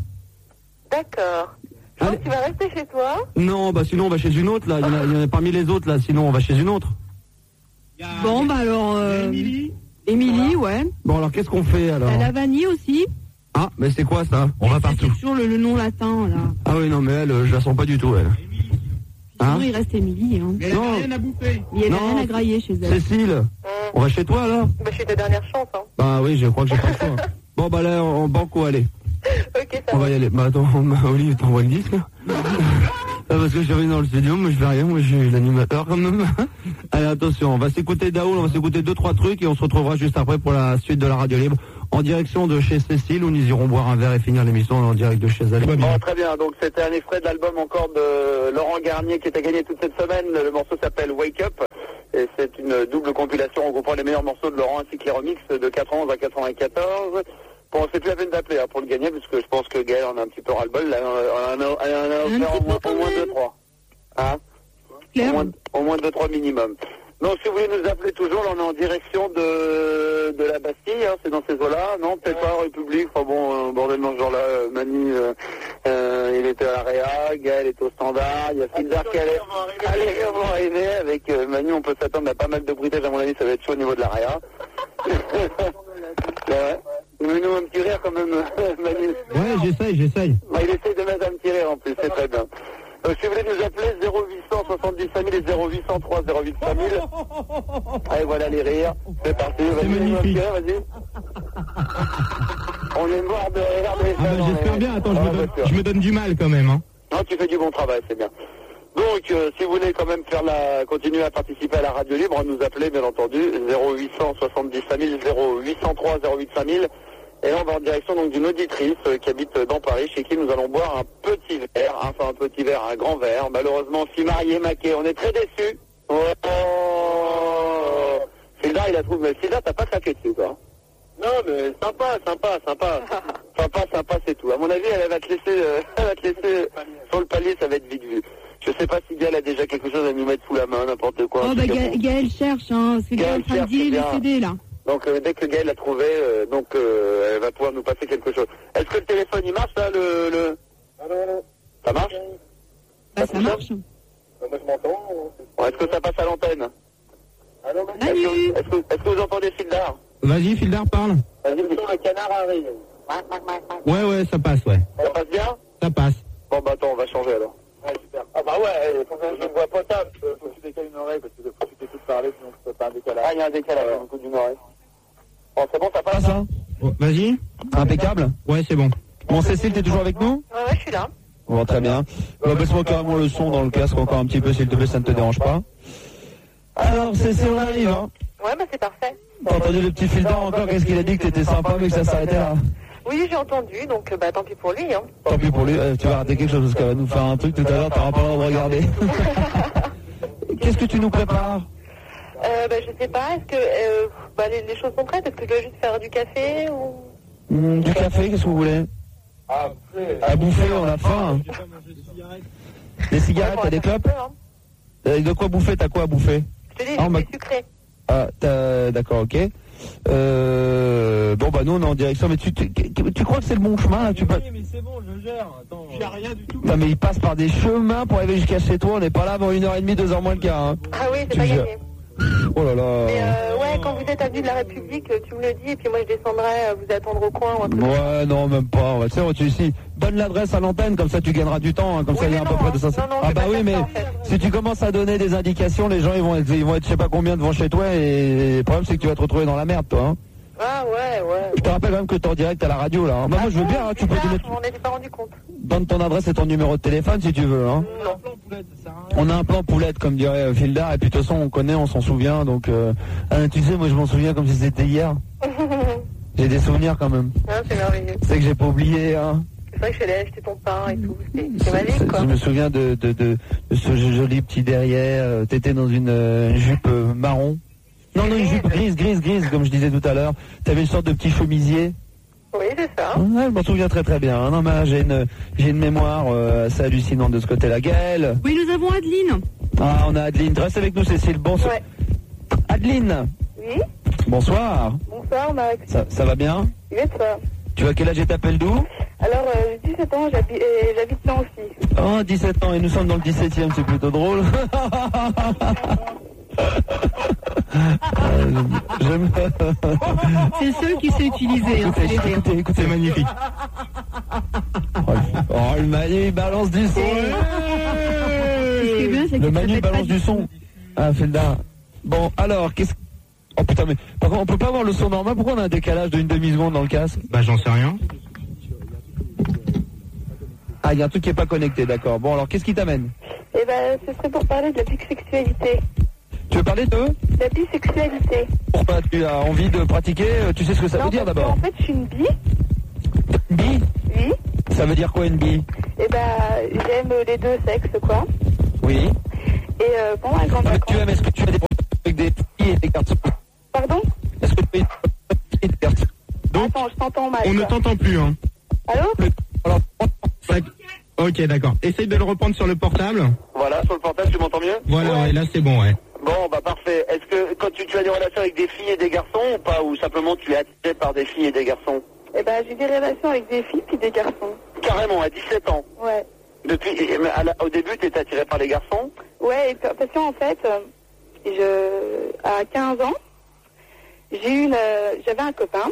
D'accord. Je pense Allez. que tu vas rester chez toi. Non, bah sinon on va chez une autre là, il y, en a- il y en a parmi les autres là, sinon on va chez une autre. Bon, bah alors... Euh... Émilie, ouais. Bon alors qu'est-ce qu'on fait alors? T'as la vanille aussi. Ah, mais c'est quoi ça? On va C'est partout. toujours le, le nom latin, là. Ah oui, non, mais elle, euh, je la sens pas du tout, elle. Hein? Sinon, il reste Émilie, hein. Non, Il y avait Non. rien à grailler chez elle. Cécile, Hum. on va chez toi alors? Bah, je suis ta dernière chance, hein. Bah oui, je crois que j'ai pas le choix. Bon bah là, en banco, allez. Ok, ça On va. va y aller. Bah attends, Olive, t'envoies le disque là. Ah, parce que je suis venu dans le studio, moi je fais rien, moi je suis l'animateur quand même. Allez, attention, on va s'écouter Daoul, on va s'écouter deux, trois trucs et on se retrouvera juste après pour la suite de la radio libre en direction de chez Cécile où nous irons boire un verre et finir l'émission en direct de chez elle. Bon, très bien, donc c'était un extrait de l'album encore de Laurent Garnier qui était gagné toute cette semaine. Le morceau s'appelle Wake Up et c'est une double compilation regroupant les meilleurs morceaux de Laurent ainsi que les remixes de quatre-vingt-onze à quatre-vingt-quatorze. Bon, c'est plus la peine d'appeler hein, pour le gagner, parce que je pense que Gaël en a un petit peu ras-le-bol. Là, on en a, on a offert au moins, au moins deux, trois. Hein au moins, au moins deux, trois minimum. Donc, si vous voulez nous appeler toujours, là, on est en direction de, de la Bastille, hein, c'est dans ces eaux-là. Non, peut-être pas, République. Enfin bon, euh, bordel dans ce genre-là, euh, Manu, euh, euh, il était à la Réa, Gaël est au Standard, il y a Fildar qui allait, allez, on va arriver avec euh, Manu, on peut s'attendre à pas mal de bruitage, à mon avis, ça va être chaud au niveau de la Réa. Ouais. Mets-nous un petit rire quand même, Manu. Ouais, j'essaye, j'essaye. Bah, il essaye de mettre un petit rire en plus, c'est très bien. Donc, si vous voulez nous appeler, zéro huit cent soixante-dix cinq mille et zéro huit cent trois zéro huit cinq mille. Allez, voilà les rires. C'est parti, vas-y, magnifique. vas-y. On est mort de rire. De Ah bah, j'espère bien, attends, je, me donne, je me donne du mal quand même. Hein. Non, tu fais du bon travail, c'est bien. Donc, euh, si vous voulez quand même faire la, continuer à participer à la radio libre, nous appeler, bien entendu, zéro huit cent soixante-dix cinq mille, zéro huit cent trois zéro huit cinq mille. Et là, on va en direction donc d'une auditrice euh, qui habite dans Paris, chez qui nous allons boire un petit verre, hein, enfin un petit verre, un grand verre. Malheureusement, fille mariée, maquée, on est très déçus. Oh, Fildar, il a trouvé, mais Fildar, t'as pas claqué dessus, quoi. Non, mais sympa, sympa, sympa. Sympa, sympa, c'est tout. À mon avis, elle va te laisser, euh, elle va te laisser sur le palier, ça va être vite vu. Je sais pas si Gaël a déjà quelque chose à nous mettre sous la main, n'importe quoi. Oh, bah, Gaël, Gaël cherche, hein. C'est Gaël en train de dire les C D, là. Donc, euh, dès que Gaël a trouvé, euh, donc, euh, elle va pouvoir nous passer quelque chose. Est-ce que le téléphone, il marche, là, le, le... Allô, allô. Ça marche? Bah, ça marche. Moi, je m'entends. Bon, est-ce que ça passe à l'antenne? Allô, Salut. Est-ce que, est-ce que, est-ce que vous entendez Fildar? Vas-y, Fildar, parle. Vas-y, le canard arrive. Ouais, ouais, ça passe, ouais. Ça passe bien? Ça passe. Bon, bah, attends, on va changer, alors. Ouais, super. Ah, bah, ouais, il faut que je ne vois pas ça. Faut que tu décales une oreille, parce que faut que tu t'écoutes parler, sinon tu peux pas un décalage. Ah, il y a un décalage, au coup d'une oreille. Bon, c'est bon, ça passe, ça oh, vas-y. Impeccable. Ouais, c'est bon. Bon, Cécile, t'es toujours avec nous? Ouais, ouais, je suis là. Bon, très bien. Bah, baisse-moi carrément le son dans le casque encore un petit peu, s'il te plaît, ça ne te dérange pas. Alors, Cécile, on arrive, hein? Ouais, bah c'est parfait. T'as entendu le petit Fildar encore? Qu'est-ce qu'il a dit que t'étais sympa, mais que ça s'arrêtait là? Oui, j'ai entendu, donc bah tant pis pour lui, hein. Tant pis pour lui, euh, tu vas rater quelque chose parce qu'elle va nous faire un truc tout à l'heure, t'auras pas le droit de regarder. Qu'est-ce que tu nous prépares? Euh, bah je sais pas, est-ce que euh, bah, les, les choses sont prêtes? Est-ce que je dois juste faire du café ou... Mmh, du café, qu'est-ce que vous voulez? Ah, à bouffer, on a faim. Des cigarettes, t'as des clopes? euh, De quoi bouffer? T'as quoi à bouffer? Je te dis, ah, c'est sucré. Ah, t'as... d'accord, ok. Euh... Bon, bah nous, on est en direction, mais tu, tu, tu crois que c'est le bon chemin, là? Tu Oui, mais c'est bon, je gère. Attends, je gère rien du tout. Non, mais il passe par des chemins pour arriver jusqu'à chez toi. On n'est pas là avant une heure et demie, deux heures moins le quart. Hein. Ah oui, c'est Tu pas gères. gagné. Oh là là. Mais euh, ouais, quand vous êtes avenue de la République, tu me le dis, et puis moi je descendrai euh, vous attendre au coin ou un truc. Ouais, non, même pas. Tu sais, tu ici, donne l'adresse à l'antenne, comme ça tu gagneras du temps, hein, comme Oui, ça il y a à mais peu non, près de ça. non, non, Ah je vais bah pas oui, faire mais ça, en fait. si tu commences à donner des indications, les gens ils vont être, ils vont être je sais pas combien devant chez toi, et le problème c'est que tu vas te retrouver dans la merde, toi. Hein. Ah ouais, ouais. Je te rappelle quand même que t'es en direct à la radio là. Hein. Bah, Ah moi je veux bon, bien, hein, tu peux bizarre, donner. je m'en étais pas rendu compte. Donne ton adresse et ton numéro de téléphone si tu veux. Hein. Non. On a un plan poulette comme dirait euh, Fildar, et puis de toute façon on connaît, on s'en souvient, donc euh, hein, tu sais, moi je m'en souviens comme si c'était hier. J'ai des souvenirs quand même. Ah, c'est merveilleux. C'est que j'ai pas oublié. Hein. C'est vrai que je suis allée acheter ton pain et tout. C'est c'est magique, quoi. Je me souviens de, de, de, de ce joli petit derrière. euh, T'étais dans une euh, jupe euh, marron. Non, non, une jupe grise, grise, grise, comme je disais tout à l'heure. T'avais une sorte de petit chemisier. Oui, c'est ça. Ouais, je m'en souviens très très bien. Non, mais j'ai une, j'ai une mémoire euh, assez hallucinante de ce côté-là. Gaëlle. Oui, nous avons Adeline. Ah, on a Adeline. Reste avec nous, Cécile. Bonsoir. Ouais. Adeline. Oui. Bonsoir. Bonsoir, Max. Ça, ça va bien? Oui, ça. Tu as quel âge et t'appelles d'où? Alors, euh, j'ai dix-sept ans, j'habite euh, j'habite là aussi. Oh, dix-sept ans, et nous sommes dans le dix-septième, c'est plutôt drôle. euh, j'aime... C'est le seul qui sait utiliser. Hein, Écoutez, c'est les rires. écoutez, écoutez, magnifique. Oh, le, oh, le Manu, il balance du son. Ce qui est bien, c'est Le qu'il Manu s'appelle pas balance du son. Ah, Fildar. Bon, alors, qu'est-ce... Oh putain, mais par contre, on peut pas avoir le son normal. Pourquoi on a un décalage d'une demi-seconde dans le casque? Bah, j'en sais rien. Ah, il y a un truc qui est pas connecté, d'accord. Bon, alors qu'est-ce qui t'amène? Eh ben, ce serait pour parler de la bisexualité. Tu veux parler de La bisexualité. Pourquoi tu as envie de pratiquer? Tu sais ce que ça non, veut dire parce d'abord? En fait, je suis une bi. Une bi? Oui. Ça veut dire quoi une bi? Eh ben, j'aime les deux sexes, quoi. Oui. Et euh, pendant la grande ah, vacances... Tu aimes, est-ce que tu as des avec des filles et des garçons? Pardon? Est-ce que tu as des filles et des garçons? Donc, Attends, je t'entends mal. on quoi. ne t'entend plus, hein. Allô? Alors, ok, d'accord. Essaye de le reprendre sur le portable. Voilà, sur le portable, tu m'entends mieux? Voilà, ouais, là c'est bon, ouais. Bon, bah parfait. Est-ce que quand tu, tu as des relations avec des filles et des garçons ou pas? Ou simplement tu es attiré par des filles et des garçons? Eh ben, j'ai des relations avec des filles puis des garçons. Carrément, à dix-sept ans? Ouais. Depuis, et- mais à la- au début, tu étais attiré par les garçons? Ouais, et parce qu'en fait, euh, je, à quinze ans, j'ai eu une, euh, j'avais un copain.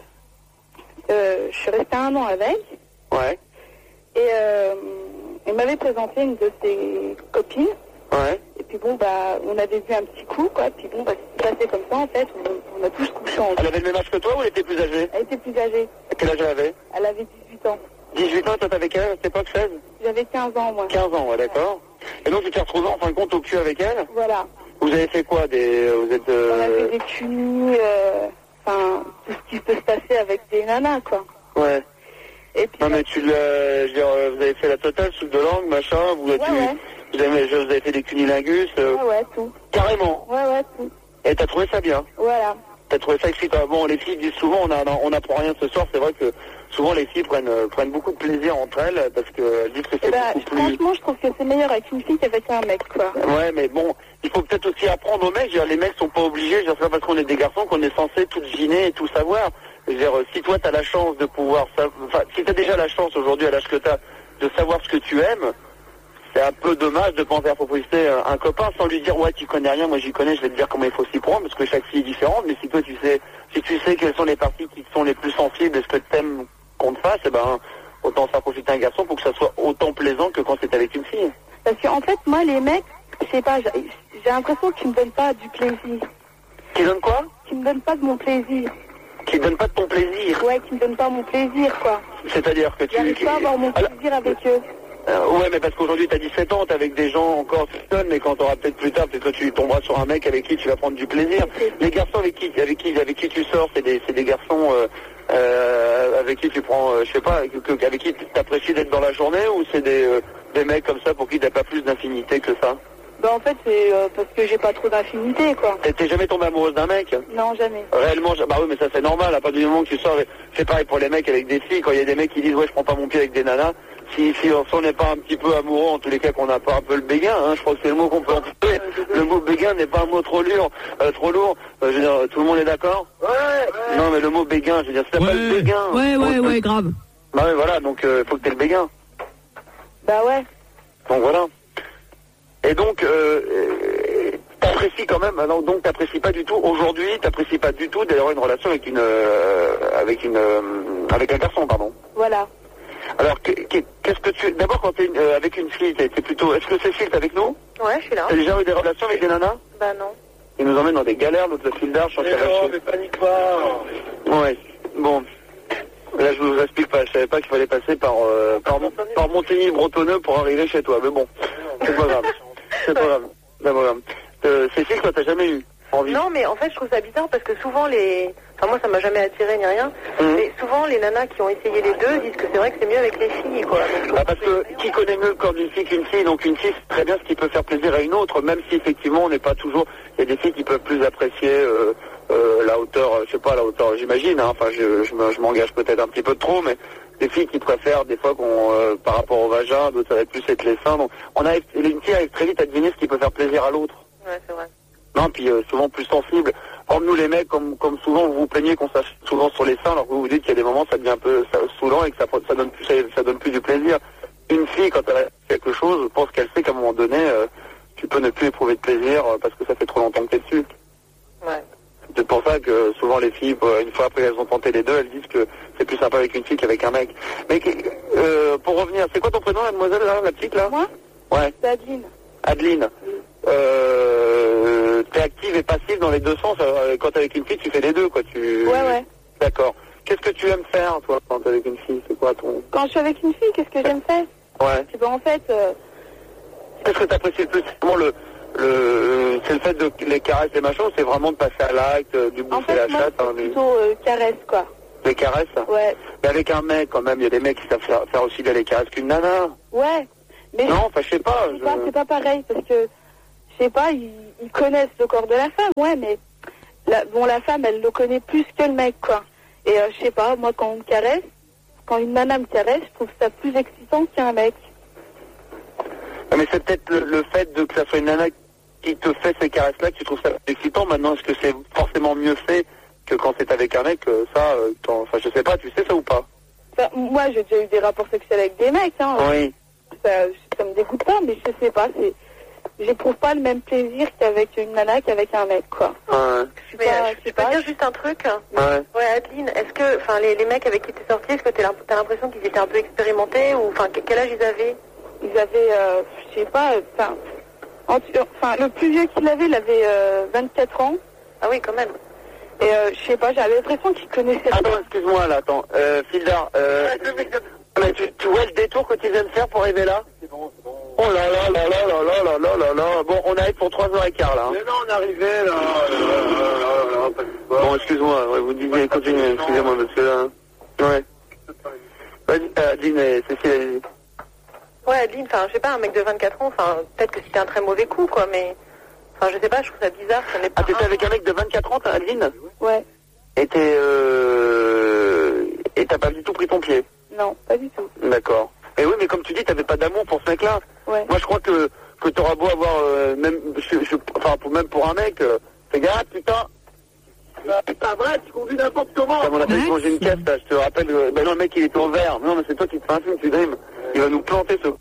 Euh, je suis restée un an avec. Ouais. Et euh, il m'avait présenté une de ses copines. Ouais. Et puis bon, bah, on avait vu un petit coup, quoi. Puis bon, bah, c'est passé comme ça, en fait. On, on a tous couché ensemble. Elle avait le même âge que toi ou elle était plus âgée? Elle était plus âgée. Quel âge elle avait? Elle avait dix-huit ans. dix-huit ans, toi t'avais quel âge à cette époque? seize? J'avais quinze ans, moi. quinze ans, ouais, d'accord. Et donc tu t'es retrouvé en fin de compte au cul avec elle? Voilà. Vous avez fait quoi? Des, vous êtes... On a Euh... fait des cunis, euh, enfin, tout ce qui peut se passer avec des nanas, quoi. Ouais. Et puis, Non mais tu l'as... Je veux dire, euh, vous avez fait la totale, soupe de langue, machin, vous, Ouais, tu, ouais. vous, avez, vous avez fait des cunilingus, euh, ouais, ouais, tout. carrément. Ouais, ouais, tout. Et t'as trouvé ça bien? Voilà. T'as trouvé ça excitant? Bon, les filles disent souvent, on a, on n'apprend rien ce soir, c'est vrai que souvent les filles prennent, euh, prennent beaucoup de plaisir entre elles, parce qu'elles disent que c'est Eh ben, beaucoup plus... franchement, je trouve que c'est meilleur avec une fille qu'avec un mec, quoi. Ouais, mais bon, il faut peut-être aussi apprendre aux mecs. Je veux dire, les mecs sont pas obligés. Je veux dire, c'est pas parce qu'on est des garçons qu'on est censé tout deviner et tout savoir. Je veux dire, euh, si toi t'as la chance de pouvoir, sa- enfin, si t'as déjà la chance aujourd'hui à l'âge que t'as de savoir ce que tu aimes, c'est un peu dommage de penser à proposer un, un copain sans lui dire ouais tu connais rien, moi j'y connais, je vais te dire comment il faut s'y prendre parce que chaque fille est différente. Mais si toi tu sais, si tu sais quelles sont les parties qui sont les plus sensibles et ce que t'aimes qu'on te fasse, eh ben autant faire profiter un garçon pour que ça soit autant plaisant que quand c'est avec une fille. Parce qu'en fait, moi, les mecs, je sais pas, j'ai j'ai l'impression qu'ils me donnent pas du plaisir. Qui donne quoi? Qu'ils me donnent pas de mon plaisir. Qui donne pas de ton plaisir. Ouais, qu'ils me donnent pas mon plaisir, quoi. C'est-à-dire que tu... J'arrive pas à avoir mon Alors, plaisir avec eux. euh, ouais, mais parce qu'aujourd'hui t'as dix-sept ans, t'es avec des gens encore jeunes, mais quand t'auras peut-être plus tard, peut-être que tu tomberas sur un mec avec qui tu vas prendre du plaisir. Les garçons avec qui, avec qui, avec qui tu sors, c'est des, c'est des garçons euh, euh, avec qui tu prends, euh, je sais pas, avec, que- avec qui t'apprécies d'être dans la journée, ou c'est des, euh, des mecs comme ça pour qui t'as pas plus d'infinité que ça? Bah, en fait, c'est euh, parce que j'ai pas trop d'infinité, quoi. T'es t'es jamais tombé amoureuse d'un mec? Non, jamais. Réellement, je- bah oui, mais ça c'est normal, à partir du moment que tu sors, c'est pareil pour les mecs avec des filles, quand il y a des mecs qui disent ouais je prends pas mon pied avec des nanas, si, si on n'est pas un petit peu amoureux, en tous les cas qu'on n'a pas un peu le béguin, hein, je crois que c'est le mot qu'on peut employer, le mot béguin n'est pas un mot trop lourd, euh, trop lourd, euh, je veux dire, tout le monde est d'accord? Ouais. Non mais le mot béguin, je veux dire, si t'as pas le béguin... Ouais, ouais, faut- ouais, grave. Bah oui, voilà, donc il euh, faut que t'aies le béguin. Bah ouais. Donc voilà. Et donc, euh, euh, t'apprécies quand même, alors donc t'apprécies pas du tout, aujourd'hui t'apprécies pas du tout d'avoir une relation avec une, euh, avec une, euh, avec un garçon, pardon. Voilà. Alors, que- que- qu'est-ce que tu, d'abord quand t'es euh, avec une fille, t'es t'es plutôt, est-ce que Cécile t'es avec nous? Ouais, je suis là. T'as déjà eu des relations avec des nanas? Bah non. Ils nous emmènent dans des galères, l'autre le fil d'arche, je Mais non, mais panique pas. Ouais, bon. Là, je vous explique pas, je savais pas qu'il fallait passer par, euh, par, par Montigny-Bretonneux pour arriver chez toi, mais bon, c'est pas grave. C'est pas grave. C'est pas grave. Euh, Cécile, toi, t'as jamais eu envie? Non, mais en fait, je trouve ça bizarre parce que souvent les... Enfin, moi, ça m'a jamais attiré ni rien. Mmh. Mais souvent, les nanas qui ont essayé les deux disent que c'est vrai que c'est mieux avec les filles, quoi. Donc, je trouve Ah, parce que qui connaît mieux le corps d'une fille qu'une fille, donc une fille c'est très bien ce qui peut faire plaisir à une autre, même si effectivement on n'est pas toujours... Il y a des filles qui peuvent plus apprécier euh, euh, la hauteur, euh, je sais pas, la hauteur, j'imagine, hein, enfin je, je me- je m'engage peut-être un petit peu trop, mais des filles qui préfèrent des fois qu'on, euh, par rapport au vagin, d'autres ça va être plus être les seins, donc on arrive, une fille arrive très vite à deviner ce qui peut faire plaisir à l'autre. Ouais, c'est vrai. Non, puis euh, souvent plus sensible. Comme nous les mecs, comme, comme souvent vous vous plaignez qu'on sache souvent sur les seins, alors que vous vous dites qu'il y a des moments ça devient un peu ça, saoulant et que ça, ça donne plus ça, ça donne plus du plaisir. Une fille, quand elle a quelque chose, je pense qu'elle sait qu'à un moment donné, euh, tu peux ne plus éprouver de plaisir euh, parce que ça fait trop longtemps que t'es dessus. Ouais. C'est pour ça que souvent les filles, euh, une fois après elles ont tenté les deux, elles disent que c'est plus sympa avec une fille qu'avec un mec. Mais euh, pour revenir, c'est quoi ton prénom, mademoiselle, là, la petite là? Moi? Ouais. C'est Adeline. Adeline. Euh, t'es active et passive dans les deux sens. euh, Quand t'es avec une fille, tu fais les deux, quoi. Tu... Ouais, ouais. D'accord. Qu'est-ce que tu aimes faire, toi, quand t'es avec une fille? C'est quoi ton... Quand je suis avec une fille, qu'est-ce que j'aime faire? Ouais. ben en fait... Euh... Qu'est-ce que t'apprécies le plus? C'est vraiment le... le c'est le fait de les caresses et machin, c'est vraiment de passer à l'acte, du bouffer en fait, la moi, chatte? c'est Hein, plutôt euh, caresse, quoi. Les caresses? Ouais. Mais avec un mec, quand même, il y a des mecs qui savent faire, faire aussi bien les caresses qu'une nana. Ouais. Mais non, enfin, je sais pas. Je... pas c'est pas pareil, parce que, je sais pas, ils, ils connaissent le corps de la femme, ouais, mais... La, bon, la femme, elle le connaît plus que le mec, quoi. Et euh, je sais pas, moi, quand on me caresse, quand une nana me caresse, je trouve ça plus excitant qu'un mec. Mais c'est peut-être le, le fait de que ça soit une nana qui te fait ces caresses-là que tu trouves ça excitant. Maintenant, est-ce que c'est forcément mieux fait que quand c'est avec un mec? Ça, euh, quand, enfin, je sais pas, tu sais ça ou pas? Ça, moi, j'ai déjà eu des rapports sexuels avec des mecs, hein. Oui. Ça, ça me dégoûte pas, mais je sais pas, c'est... J'éprouve pas le même plaisir qu'avec une nana qu'avec un mec, quoi. Ouais. Je Mais pas, euh, je peux pas dire juste un truc. Ouais. Ouais, Adeline, est-ce que, enfin, les, les mecs avec qui t'es sorti, est-ce que t'as t'as l'impression qu'ils étaient un peu expérimentés ou, enfin, quel âge ils avaient? Ils avaient, euh, je sais pas, enfin, enfin, le plus vieux qu'il avait, il avait euh, vingt-quatre ans. Ah oui, quand même. Et euh, je sais pas, j'avais l'impression qu'il connaissait. Attends, excuse-moi là, attends. Euh, Fildar, euh, mais tu, tu vois le détour que tu viens de faire pour arriver là? C'est bon, c'est bon. Oh là là là là là là là là là là. Bon, on arrive pour trois heures et quart là. Hein. Mais non, on arrivait là. Bon, excuse-moi, ouais, vous disiez, continuez, excusez-moi, parce que là... Ouais. Vas-y, euh, Adeline et Cécile, allez-y. Ouais, Adeline, enfin, je sais pas, un mec de vingt-quatre ans, enfin, peut-être que c'était un très mauvais coup, quoi, mais... Enfin, je sais pas, je trouve ça bizarre, ça n'est pas... Ah, t'étais avec un mec de vingt-quatre ans, t'as Adeline? Ouais. Et t'es... Euh... Et t'as pas du tout pris ton pied? Non, pas du tout. D'accord. Et oui, mais comme tu dis, t'avais pas d'amour pour ce mec-là. Ouais. Moi, je crois que, que t'auras beau avoir, euh, même, je, je, enfin, pour, même pour un mec, euh, fais gaffe, putain. Putain, vrai, tu conduis n'importe comment. Ça, on a fait manger une caisse, là, je te rappelle, euh, ben non, le mec, il était au vert. Non, mais c'est toi qui te fais un film, tu drimes. Il va nous planter, ce...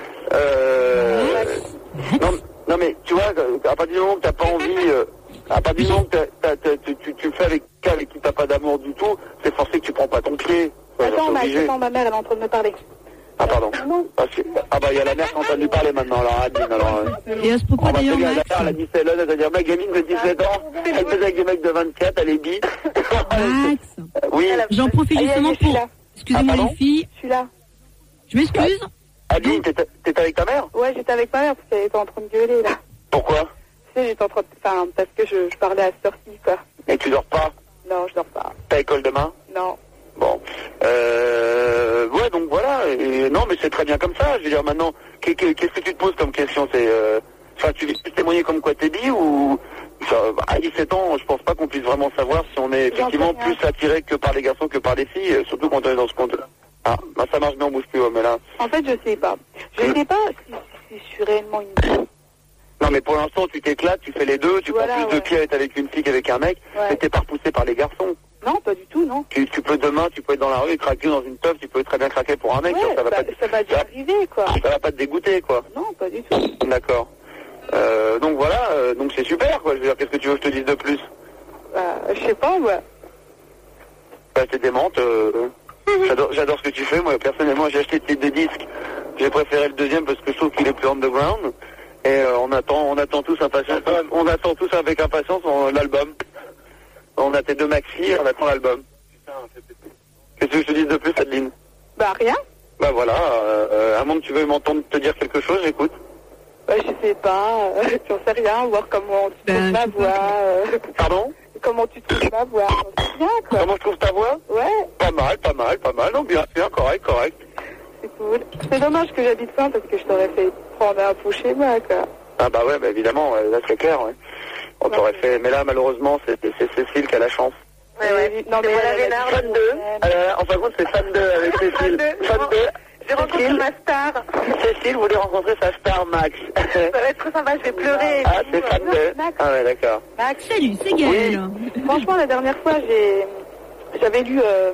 Euh... Non, non, mais, tu vois, à partir du moment que t'as pas envie, euh, à partir du moment que t'as, t'as, tu, tu, tu fais avec quelqu'un avec qui t'as pas d'amour du tout, c'est forcé que tu prends pas ton pied. Ouais, attends, ma, obligé. attends, ma mère, elle est en train de me parler. Ah, pardon. Non. Ah, ah bah, il y a la mère qui est en train de lui parler maintenant, alors, Adeline, alors... Euh... Et à ce propos, d'ailleurs, La Max... mère, elle a dit, c'est là, elle va dire, ma gamine de dix-sept ans, elle faisait avec des mecs de vingt-quatre, elle est bi. Max, Oui. j'en profite justement Allez, je suis pour... là. Excusez-moi, Ah, pardon les filles. Je suis là. Je m'excuse. Adeline, t'étais t'étais avec ta mère? Ouais, j'étais avec ma mère parce qu'elle était en train de gueuler, là. Pourquoi? Tu sais, j'étais en train de... Enfin, parce que je, je parlais à cette heure-ci, quoi. Et tu dors pas? Non, je dors pas. T'as école demain? Non. Bon. Euh... Ouais, donc voilà. Et, non, mais c'est très bien comme ça. Je veux dire, maintenant, qu'est-ce que tu te poses comme question? C'est... Euh... Enfin, tu veux témoigner comme quoi t'es bi ou... Ça, à dix-sept ans, je pense pas qu'on puisse vraiment savoir si on est effectivement plus attiré que par les garçons que par les filles, surtout quand on est dans ce compte. Ah, bah ça marche bien, on bouge plus, ouais, mais là... En fait, je sais pas. Je sais pas si, si je suis réellement une fille. Non, mais pour l'instant, tu t'éclates, tu fais les deux, tu voilà, prends plus ouais. de pied à être avec une fille qu'avec un mec, ouais. mais t'es pas repoussé par les garçons. Non, pas du tout, non. Tu, tu peux demain, tu peux être dans la rue et craquer dans une teuf, tu peux très bien craquer pour un mec, ouais, ça, ça va bah, pas... Ça va déjà arriver, quoi. Ça va pas te dégoûter, quoi. Non, pas du tout. D'accord. Euh, donc voilà, euh, donc c'est super, quoi. Je veux dire, qu'est-ce que tu veux que je te dise de plus? Bah, je sais pas, ouais. Bah, t'es démente, euh... J'adore, j'adore ce que tu fais. Moi, personnellement, j'ai acheté des disques. J'ai préféré le deuxième parce que je trouve qu'il est plus underground. Et euh, on attend, on attend tous impatience. On attend tous avec impatience l'album. On a tes deux maxi, on attend l'album. Qu'est-ce que je te dis de plus, Adeline? Bah rien. Bah voilà. Euh, à moins que tu veuilles m'entendre te dire quelque chose, j'écoute. Bah je sais pas. Euh, j'en sais rien. Voir comment tu trouves ma voix. Euh... Pardon? Comment tu trouves ma voix? J'en sais rien, quoi. Comment je trouve ta voix? Ouais. Pas mal, pas mal, pas mal. Non, bien, bien, correct, correct. C'est cool. C'est dommage que j'habite loin parce que je t'aurais fait prendre un coup chez moi, quoi. Ah bah ouais, bah évidemment, ouais, là c'est clair, ouais. On ouais, t'aurait ouais. fait... Mais là, malheureusement, c'est Cécile qui a la chance. Ouais, ouais. Non, mais voilà, elle, elle, Vénard, Fan deux. Euh, en fin de compte, c'est Fan deux avec Cécile. Fan deux. J'ai rencontré ma star. Cécile voulait rencontrer sa star, Max. Ça va être très sympa, je vais pleurer. Ah, c'est Fan deux. Max. Ah ouais, d'accord. Max. Salut, c'est Gaël. Oui. Franchement, la dernière fois, j'ai, j'avais lu euh,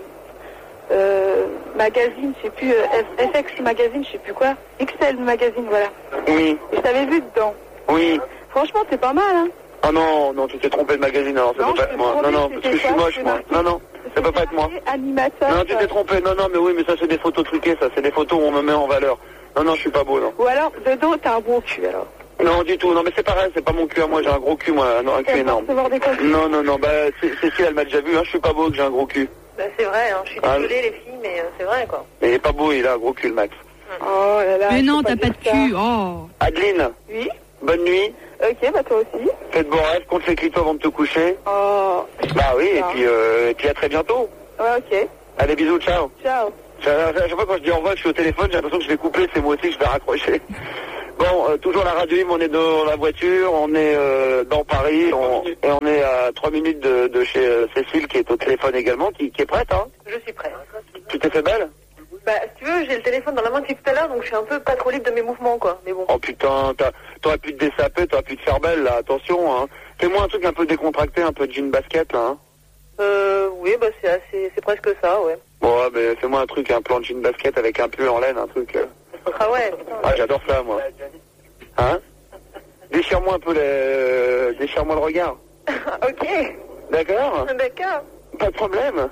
euh, magazine, je sais plus, euh, F X magazine, je sais plus quoi. X L magazine, voilà. Oui. Et je t'avais vu dedans. Oui. Franchement, c'est pas mal, hein. Ah non, non, tu t'es trompé de magazine, alors ça non, peut pas être moi. Non, non, parce que je suis moche, moi. Non, non, ça peut pas être moi. Animateur. Non, tu t'es trompé. Non, non, mais oui, mais ça, c'est des photos truquées, ça. C'est des photos où on me met en valeur. Non, non, je suis pas beau, non. Ou alors, de dos, t'as un gros cul, alors. Non, du tout. Non, mais c'est pareil, c'est pas mon cul à moi, j'ai un gros cul, moi. Non, un cul énorme. Non, non, non, bah, Cécile, elle m'a déjà vu, hein. Je suis pas beau que j'ai un gros cul. Bah, c'est vrai, hein. Je suis désolée, les filles, mais euh, c'est vrai, quoi. Mais il est pas beau, il a un gros cul, le Max. Oh là là. Mais faut non, t'as dire pas de ça. cul. Oh. Adeline, Oui. bonne nuit. Ok, bah toi aussi. Faites bon rêve, compte les clitos avant de te coucher. Oh. Bah oui, et Ah. puis, euh, et puis à très bientôt. Ouais, ok. Allez, bisous, ciao. Ciao. À chaque fois quand je dis au revoir, que je suis au téléphone, j'ai l'impression que je vais couper, c'est moi aussi que je vais raccrocher. Bon, euh, toujours la radio, on est dans la voiture, on est euh, dans Paris, on, et on est à trois minutes de, de chez euh, Cécile qui est au téléphone également, qui, qui est prête, hein. Je suis prête. Tu t'es fait belle? Bah, si tu veux, j'ai le téléphone dans la main depuis tout à l'heure, donc je suis un peu pas trop libre de mes mouvements, quoi. Mais bon. Oh putain, t'as- t'aurais pu te dessaper, t'aurais pu te faire belle, là, attention, hein. Fais-moi un truc un peu décontracté, un peu de jean basket, là, hein. Euh, oui, bah c'est assez, c'est presque ça, ouais. Bon, ouais, mais fais-moi un truc, un plan de jean basket avec un pull en laine, un truc... euh. Ah ouais. Ah, j'adore ça, moi. Hein? Déchire-moi un peu le... Déchire-moi le regard. Ok. D'accord? D'accord. Pas de problème.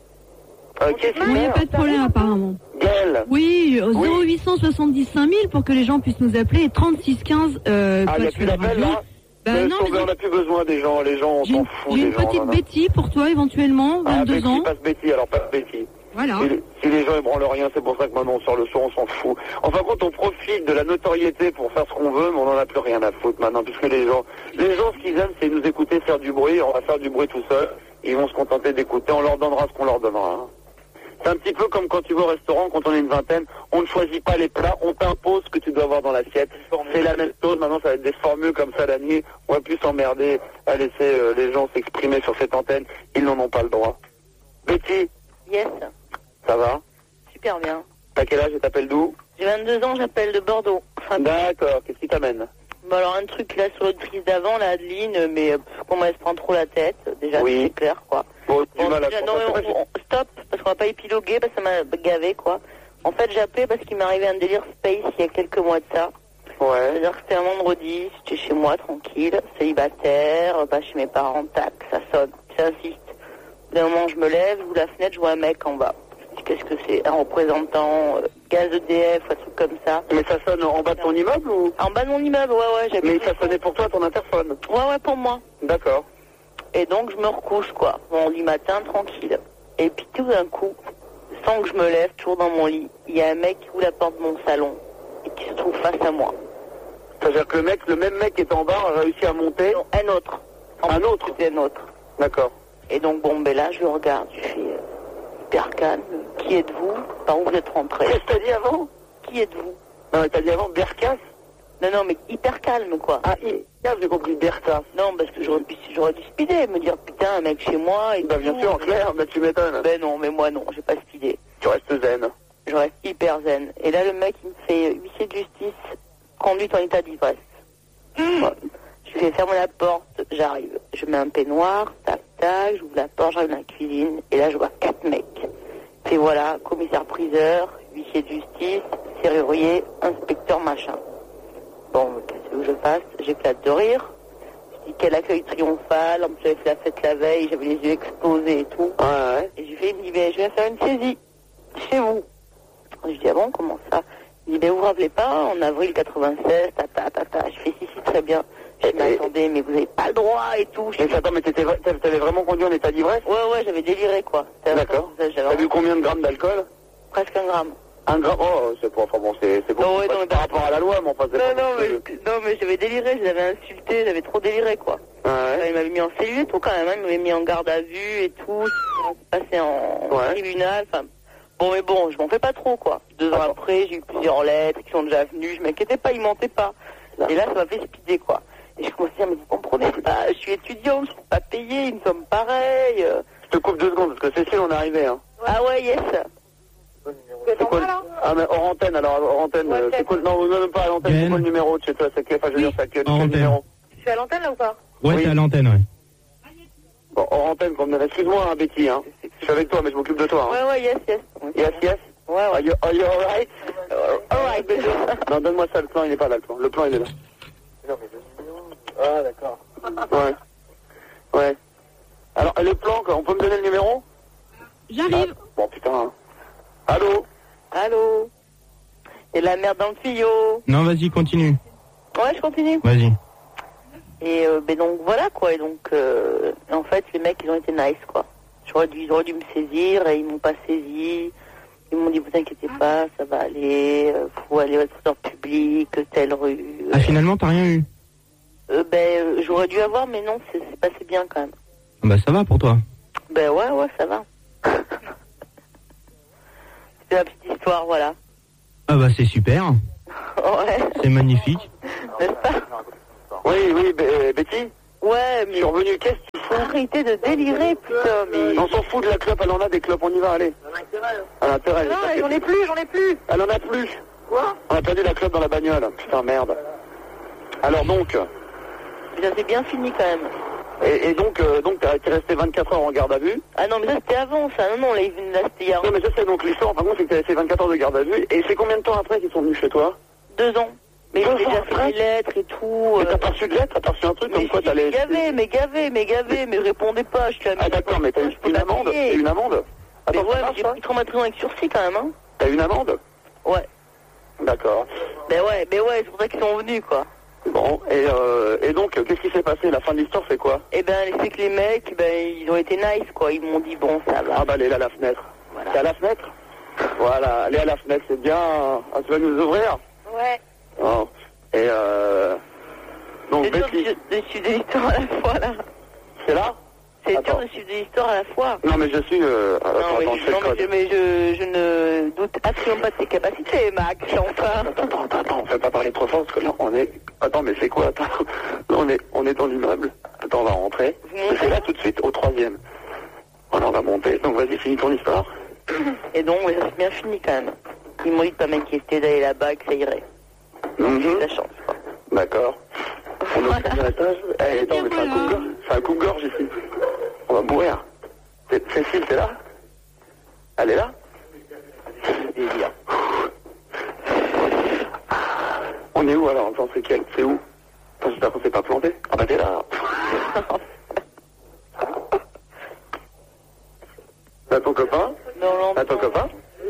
Ok, Non, il n'y a pas de problème apparemment. Gaël. Oui, au zéro huit cent soixante-dix cinq mille pour que les gens puissent nous appeler et trente-six quinze euh, Ah, il n'y a code plus sur la d'appel, radio. là? Bah Euh, non, Sauvé, mais on n'a plus besoin des gens, les gens, on j'ai s'en une, fout j'ai des une gens. petite là, là. Betty pour toi éventuellement, Ah, vingt-deux Betty, ans. passe Betty, alors passe Betty. Voilà. Si, si les gens ils branlent rien, c'est pour ça que maintenant on sort le son, on s'en fout. Enfin, quand on profite de la notoriété pour faire ce qu'on veut, mais on n'en a plus rien à foutre maintenant, puisque les gens, les gens, ce qu'ils aiment, c'est nous écouter faire du bruit, on va faire du bruit tout seul, ils vont se contenter d'écouter, on leur donnera ce qu'on leur donnera. Hein. C'est un petit peu comme quand tu vas au restaurant, quand on est une vingtaine, on ne choisit pas les plats, on t'impose ce que tu dois avoir dans l'assiette. C'est la même chose, maintenant ça va être des formules comme ça la nuit, on va plus s'emmerder à laisser euh, les gens s'exprimer sur cette antenne, ils n'en ont pas le droit. Betty, Yes. ça va? Super bien. T'as quel âge et t'appelles d'où? J'ai vingt-deux ans, j'appelle de Bordeaux. D'accord, qu'est-ce qui t'amène? Bon, alors un truc là sur l'autre prise d'avant, là, Adeline, mais euh, comment elle se prend trop la tête, déjà Oui. c'est clair, quoi. Bon, du Bon, mal à déjà, non, mais on- on- stop, parce qu'on va pas épiloguer, parce que ça m'a gavé, quoi. En fait, j'ai appelé parce qu'il m'est arrivé un délire space il y a quelques mois de ça. Ouais. C'est-à-dire que c'était un vendredi, j'étais chez moi, tranquille, célibataire, pas chez mes parents, tac, ça sonne, ça insiste. D'un moment, je me lève, j'ouvre la fenêtre, je vois un mec en bas. Je dis, qu'est-ce que c'est? Un représentant, euh, gaz E D F, un truc comme ça. Mais ça sonne en bas de ton immeuble ou? En bas de mon immeuble, ouais, ouais, j'avais... Mais ça sonnait pour toi ton interphone? Ouais, ouais, pour moi. D'accord. Et donc, je me recouche, quoi. Mon lit matin, tranquille. Et puis, tout d'un coup, sans que je me lève, toujours dans mon lit, il y a un mec qui ouvre la porte de mon salon et qui se trouve face à moi. C'est-à-dire que le mec, le même mec qui est en bas a réussi à monter? Non, un autre. En Un plus, autre? C'était un autre. D'accord. Et donc, bon, ben là, je le regarde, je fais euh, hyper calme. Qui êtes-vous? Par où vous êtes rentré? Qu'est-ce que t'as dit avant? Qui êtes-vous? Non, mais t'as dit avant Berkas? Non, non, mais hyper calme, quoi. Ah, il... ah, j'ai compris Berkas. Non, parce que j'aurais pu, j'aurais dû speeder, me dire, putain, un mec chez moi. Et Bah, tout. bien sûr, en clair, bah, tu m'étonnes. Ben non, mais moi, non, j'ai pas speedé. Tu restes zen. Je reste hyper zen. Et là, le mec, il me fait huissier de justice, conduite en état d'ivresse. Moi, je lui fais fermer la porte, j'arrive. Je mets un peignoir, tac, tac, j'ouvre la porte, j'arrive dans la cuisine, et là, je vois quatre mecs. Et voilà, commissaire-priseur, huissier de justice, serrurier, inspecteur, machin. Bon, qu'est-ce que je fasse? J'éclate de rire. Je dis quel accueil triomphal, en plus j'avais fait la fête la veille, j'avais les yeux explosés et tout. Ouais, ouais. Et je lui fais, il me dit, ben, je vais faire une saisie chez vous. Je dis, ah bon, comment ça? Il dit, ben, vous vous rappelez pas, en avril quatre-vingt-seize, ta, ta, ta, ta. Je fais, si, si, très bien. Je dis, mais attendez, mais vous avez pas le droit et tout. Je Mais dis, attends, mais t'étais, t'avais vraiment conduit en état d'ivresse? ouais, ouais, j'avais déliré, quoi. C'était D'accord. ça, j'avais T'as bu combien de grammes d'alcool? presque un gramme. Un gramme? Oh, c'est pas, enfin bon, c'est, c'est bon. Non, ouais, non, mais par pas- rapport à la loi, mais enfin, c'est Non, pas non, non plus- mais, non, mais j'avais déliré, je l'avais insulté, j'avais trop déliré, quoi. Ouais. Enfin, il m'avait mis en cellule et tout, quand même, hein, il m'avait mis en garde à vue et tout, passé en Ouais. tribunal, enfin... Bon, mais bon, je m'en fais pas trop, quoi. Deux ans D'accord. après, j'ai eu plusieurs lettres qui sont déjà venues, je m'inquiétais pas, ils mentaient pas. Et là, ça m'a fait speeder, quoi. Et je commençais à me dire, mais vous comprenez pas, je suis étudiante, je suis pas payée, ils me sommes pareils. euh. Je te coupe deux secondes, parce que Cécile, on est arrivé, hein. Ah ouais, yes. C'est quoi le... Ah, mais hors antenne, alors, hors antenne, Ouais, euh, c'est peut-être. quoi le... Non, non, même pas à l'antenne, c'est Gaël. quoi le numéro de chez toi? C'est que, enfin, je veux dire, c'est quel, Hors quel antenne. numéro? Je suis à l'antenne, là, ou pas? Ouais, Oui. t'es à l'antenne, ouais. Bon, hors antenne, qu'on me... Excuse-moi, hein, Betty, hein. Je suis avec toi, mais je m'occupe de toi, hein. Ouais, ouais, yes, yes. Yes, yes. Ouais, ouais. Are you, are you alright? Alright, baby. Non, donne-moi ça, le plan, il est pas là, le plan. Le plan, il est là. Non, mais le... Ah, d'accord. Ouais. Ouais. Alors, le plan, quoi, on peut me donner le numéro? J'arrive. Ah, bon, putain. Hein. Allô? Allô? Il y a de la merde dans le tuyau. Non, vas-y, continue. Ouais, je continue. Vas-y. Et euh, ben donc voilà, quoi. Et donc, euh, en fait, les mecs, ils ont été nice, quoi. J'aurais dû, ils auraient dû me saisir et ils m'ont pas saisi. Ils m'ont dit, vous inquiétez pas, ça va aller, euh, faut aller au trésor public, telle rue. Euh, Ah, finalement, t'as rien eu? euh, ben, euh, j'aurais dû avoir, mais non, c'est c'est passé bien quand même. Ah bah, ça va pour toi. Ben ouais, ouais, ça va. C'est la petite histoire, voilà. Ah bah, c'est super. Ouais, C'est magnifique. n'est-ce pas? Oui, oui, B- Betty. Ouais, mais... Je suis revenu, qu'est-ce que tu fous? Arrêtez de délirer, putain, mais... On s'en fout de la clope, elle en a des clopes, on y va, allez. À l'intérêt. Non, j'en ai plus, j'en ai plus. Elle en a plus. Quoi? On a perdu la clope dans la bagnole. Putain, merde. Alors donc, Mais ça s'est bien fini quand même. et, et donc, euh, donc t'as été resté vingt-quatre heures en garde à vue. Ah non, mais ça c'était avant, ça. Non, non, là, là c'était hier. Non, mais je sais, donc l'histoire, par contre, c'est que t'as resté vingt-quatre heures de garde à vue. Et c'est combien de temps après qu'ils sont venus chez toi? Deux ans. Mais Deux j'ai ans déjà après fait des lettres et tout. Mais euh, t'as pas reçu de lettre? T'as pas reçu un truc Mais comme quoi si, t'allais... mais gavé, mais gavé, mais gavé, mais répondez pas, je suis Ah d'accord, mais t'as eu une amende? T'as eu une amende? Mais Attends, ouais, ça mais marche, j'ai ça pris traumatisation avec sursis quand même, hein. T'as eu une amende? Ouais. D'accord. Mais ouais, mais ouais, c'est pour ça qu'ils sont venus, quoi. Bon, et, euh, et donc, qu'est-ce qui s'est passé? La fin de l'histoire, c'est quoi? Eh ben, c'est que les mecs, ben, ils ont été nice, quoi. Ils m'ont dit, bon, ça va. Ah bah, elle est là à la fenêtre. Voilà. C'est à la fenêtre? Voilà, elle est à la fenêtre, c'est bien. Ah, tu vas nous ouvrir? Ouais. Oh. Et euh... Donc, C'est dur de, Betty, de suivre des histoires à la fois, là. c'est là? C'est Attends. dur de suivre des histoires à la fois. Non, mais je suis... Euh... Attends, Non, mais, attends, je, je fais non, le mais, code. je, mais je, je ne doute absolument pas de tes capacités, Max, enfin. Attends, attends, attends, on fait pas parler trop fort parce que là, on est... Attends, mais c'est quoi? Attends, là, on est, on est dans l'immeuble. Attends, on va rentrer. Vous montez? C'est là tout de suite, au troisième. Voilà, on va monter. Donc, vas-y, finis ton histoire. Et donc, mais ça s'est bien fini quand même. Ils m'ont dit de pas m'inquiéter, d'aller là-bas, que ça irait. Mhm. J'ai de la chance, quoi. D'accord. On est au premier étage. Eh, attends, mais c'est un coupe-gorge. C'est un coupe-gorge ici. On va mourir. C'est- Cécile, t'es là? Elle est là? Délire. On est où alors? Attends, c'est quel? C'est où? Attends, j'espère qu'on s'est pas planté. Ah bah t'es là. T'as ton copain? Non, non, T'as ton copain?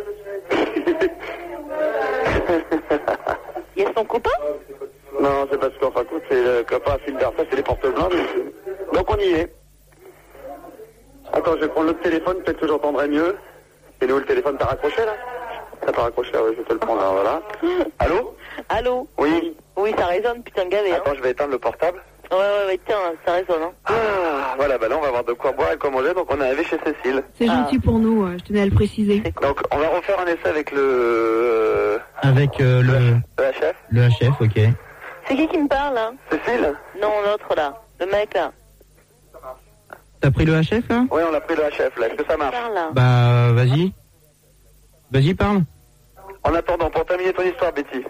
Il y a son copain? Non, c'est parce qu'en fin de compte, c'est le copain à fil d'art. Ça, c'est les porte blancs. Donc on y est. Attends, je vais prendre l'autre téléphone, peut-être que j'entendrai mieux. Et où le téléphone? T'as raccroché là? T'as pas raccroché? Ah ouais, je vais te le prendre là, voilà. Allô? Allô? Oui. Oui, ça résonne, putain, gavé, hein. Attends, je vais éteindre le portable. Ouais, ouais, ouais, tiens, ça résonne, hein. Ah, voilà, bah là on va avoir de quoi boire et quoi manger, donc on est arrivé chez Cécile. C'est Ah. gentil pour nous, euh, je tenais à le préciser. Donc on va refaire un essai avec le... Avec euh, le, le H F. le H F, ok. C'est qui qui me parle, là? Cécile? Non, l'autre, là. Le mec, là. T'as pris le H F, là? Oui, on a pris le H F là, est-ce que ça marche? Parle, là. Bah, vas-y. Vas-y, parle. En attendant, pour terminer ton histoire, Betty.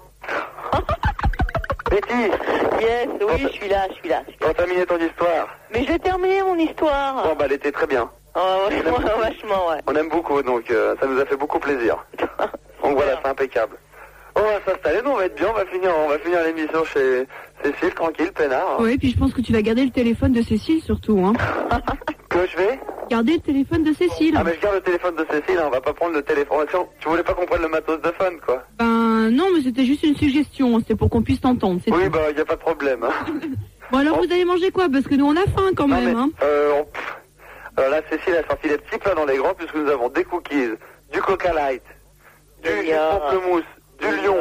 Betty, Yes, oui, je suis là, je suis là. je suis là. pour terminer ton histoire. Mais je vais terminer mon histoire. Bon, bah elle était très bien. Oh, ouais, ouais, vachement, ouais. On aime beaucoup, donc euh, ça nous a fait beaucoup plaisir. Donc voilà, c'est impeccable. On va s'installer, nous on va être bien, on va finir, on va finir l'émission chez Cécile, tranquille, peinard. Oui, puis je pense que tu vas garder le téléphone de Cécile surtout, hein. Que je vais? Garder le téléphone de Cécile. Ah mais je garde le téléphone de Cécile, hein, on va pas prendre le téléphone. Tu voulais pas qu'on prenne le matos de fun, quoi? Ben non, mais c'était juste une suggestion, c'était pour qu'on puisse t'entendre, c'est Oui, tout. bah y a pas de problème. Hein. Bon alors vous allez manger quoi? Parce que nous on a faim quand Non, même, mais, hein. euh, on- pff, euh, là, Cécile a sorti les petits plats dans les grands puisque nous avons des cookies, du Coca Light, du jus de Génial. pamplemousse, du lion,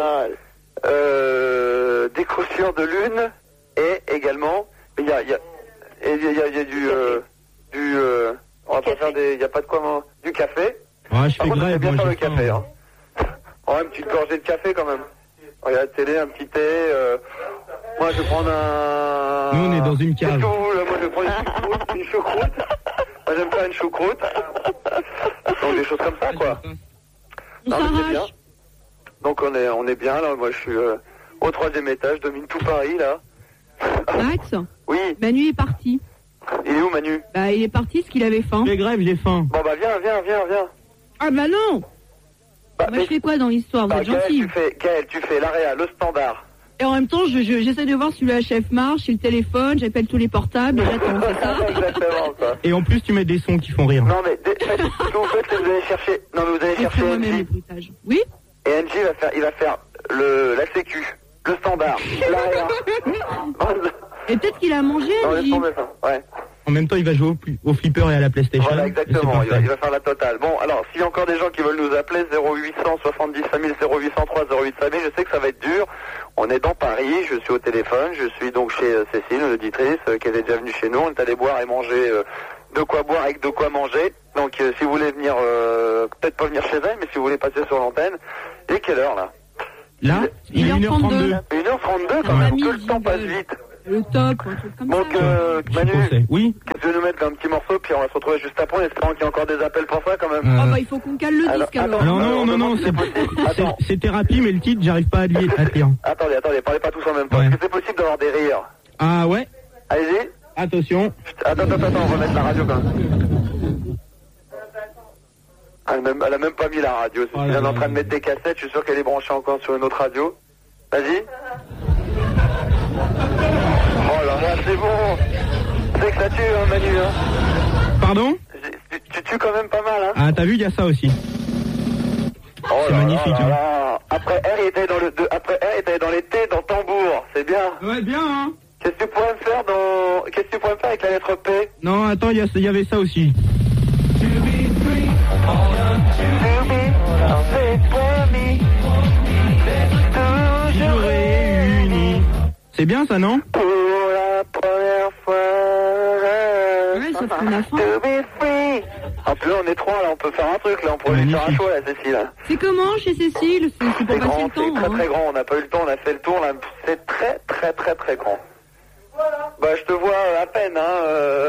euh, des croustillants de lune et également, il y a, il y a, et il y a, il y a- il y a du, euh, du, euh, on va pas Café. faire des, il y a pas de quoi, man- du café. Ouais, je Par fais contre, c'est grève, bien moi, faire le j'ai faim. café, hein. Oh, une petite gorgée de café quand même. Regarde la télé, un petit thé. Euh... Moi, je vais prendre un. Nous, on est dans une cave. C'est tout, là. Moi, je vais prendre une choucroute. Une choucroute. Moi, j'aime faire une choucroute. Donc, des choses comme ça, quoi. On Non, mais c'est bien. s'arrache. Donc, on est, on est bien, là. Moi, je suis euh, au troisième étage, je domine tout Paris, là. Max, Oui, Manu est parti. il est où, Manu? Bah il est parti parce qu'il avait faim. Je fais grève, j'ai faim. Bon, bah, viens, viens, viens, viens. Ah bah non. Bah, Moi je fais quoi dans l'histoire? Vous bah, êtes Gaël, gentil. tu fais, Gaël, tu fais l'Aréa, le standard. Et en même temps, je, je- j'essaie de voir si le H F marche, si le téléphone, j'appelle tous les portables, et j'attends, c'est ça? Exactement, ça. Et en plus, tu mets des sons qui font rire. Non, mais dès- ce que vous faites, c'est que vous allez chercher. Non, mais vous allez J'ai chercher fait moi-même les N J. bruitages. Oui? Et N J va faire, il va faire le, la sécu, le standard, l'Aréa. Et peut-être qu'il a mangé, Non, laisse Angie. tomber ça. Ouais. En même temps, il va jouer au, au flipper et à la PlayStation. Voilà, exactement, il va, il va faire la totale. Bon, alors, s'il y a encore des gens qui veulent nous appeler, zéro huit cent soixante-dix cinq mille, zéro huit cent trois, zéro huit cinq mille, je sais que ça va être dur. On est dans Paris, je suis au téléphone, je suis donc chez euh, Cécile, l'auditrice, euh, qui était déjà venue chez nous. On est allé boire et manger, euh, de quoi boire avec de quoi manger. Donc, euh, si vous voulez venir, euh, peut-être pas venir chez elle, mais si vous voulez passer sur l'antenne, et quelle heure, là? Là, il est une heure trente-deux. une heure trente-deux, quand même, que le temps passe vite. Le top, un truc comme Donc, ça. euh, Manu, oui. qu'est-ce que tu veux nous mettre un petit morceau, puis on va se retrouver juste après, en espérant qu'il y a encore des appels pour ça, quand même. Ah bah il faut qu'on cale le Alors, disque alors. Alors non, non, non, c'est, c'est, c'est thérapie, mais le titre, j'arrive pas à le à le lire. Attendez, attendez, parlez pas tous en même temps. Ouais. Est-ce que c'est possible d'avoir des rires? Ah ouais. Allez-y. Attention. Attends, attends, attends, on va mettre la radio quand même. Elle, même, elle a même pas mis la radio. Oh Elle est en train de mettre des cassettes, je suis sûr qu'elle est branchée encore sur une autre radio. Vas-y. Oh là là, c'est bon. C'est que ça tue, hein, Manu, hein. Pardon? Tu, tu tues quand même pas mal, hein. Ah, t'as vu, il y a ça aussi. Oh c'est là magnifique, là hein. là. Après R, il était dans le, de, après R, il était dans les T, dans tambour. C'est bien. Ouais, bien, hein. Qu'est-ce que tu pourrais me faire dans, qu'est-ce que tu pourrais me faire avec la lettre P? Non, attends, il y, a- il y avait ça aussi. Toujours réunis. C'est bien ça, non? Pour la première fois. Ouais, sauf qu'on a faim. To be free. En plus, on est trois, là, on peut faire un truc, là, on pourrait lui faire un show, là, Cécile. C'est comment chez Cécile? C'est c'est pour C'est passer grand, le c'est temps. très hein. très grand, on n'a pas eu le temps, on a fait le tour, là, c'est très très très très grand. Bah, je te vois euh, à peine, hein. Euh...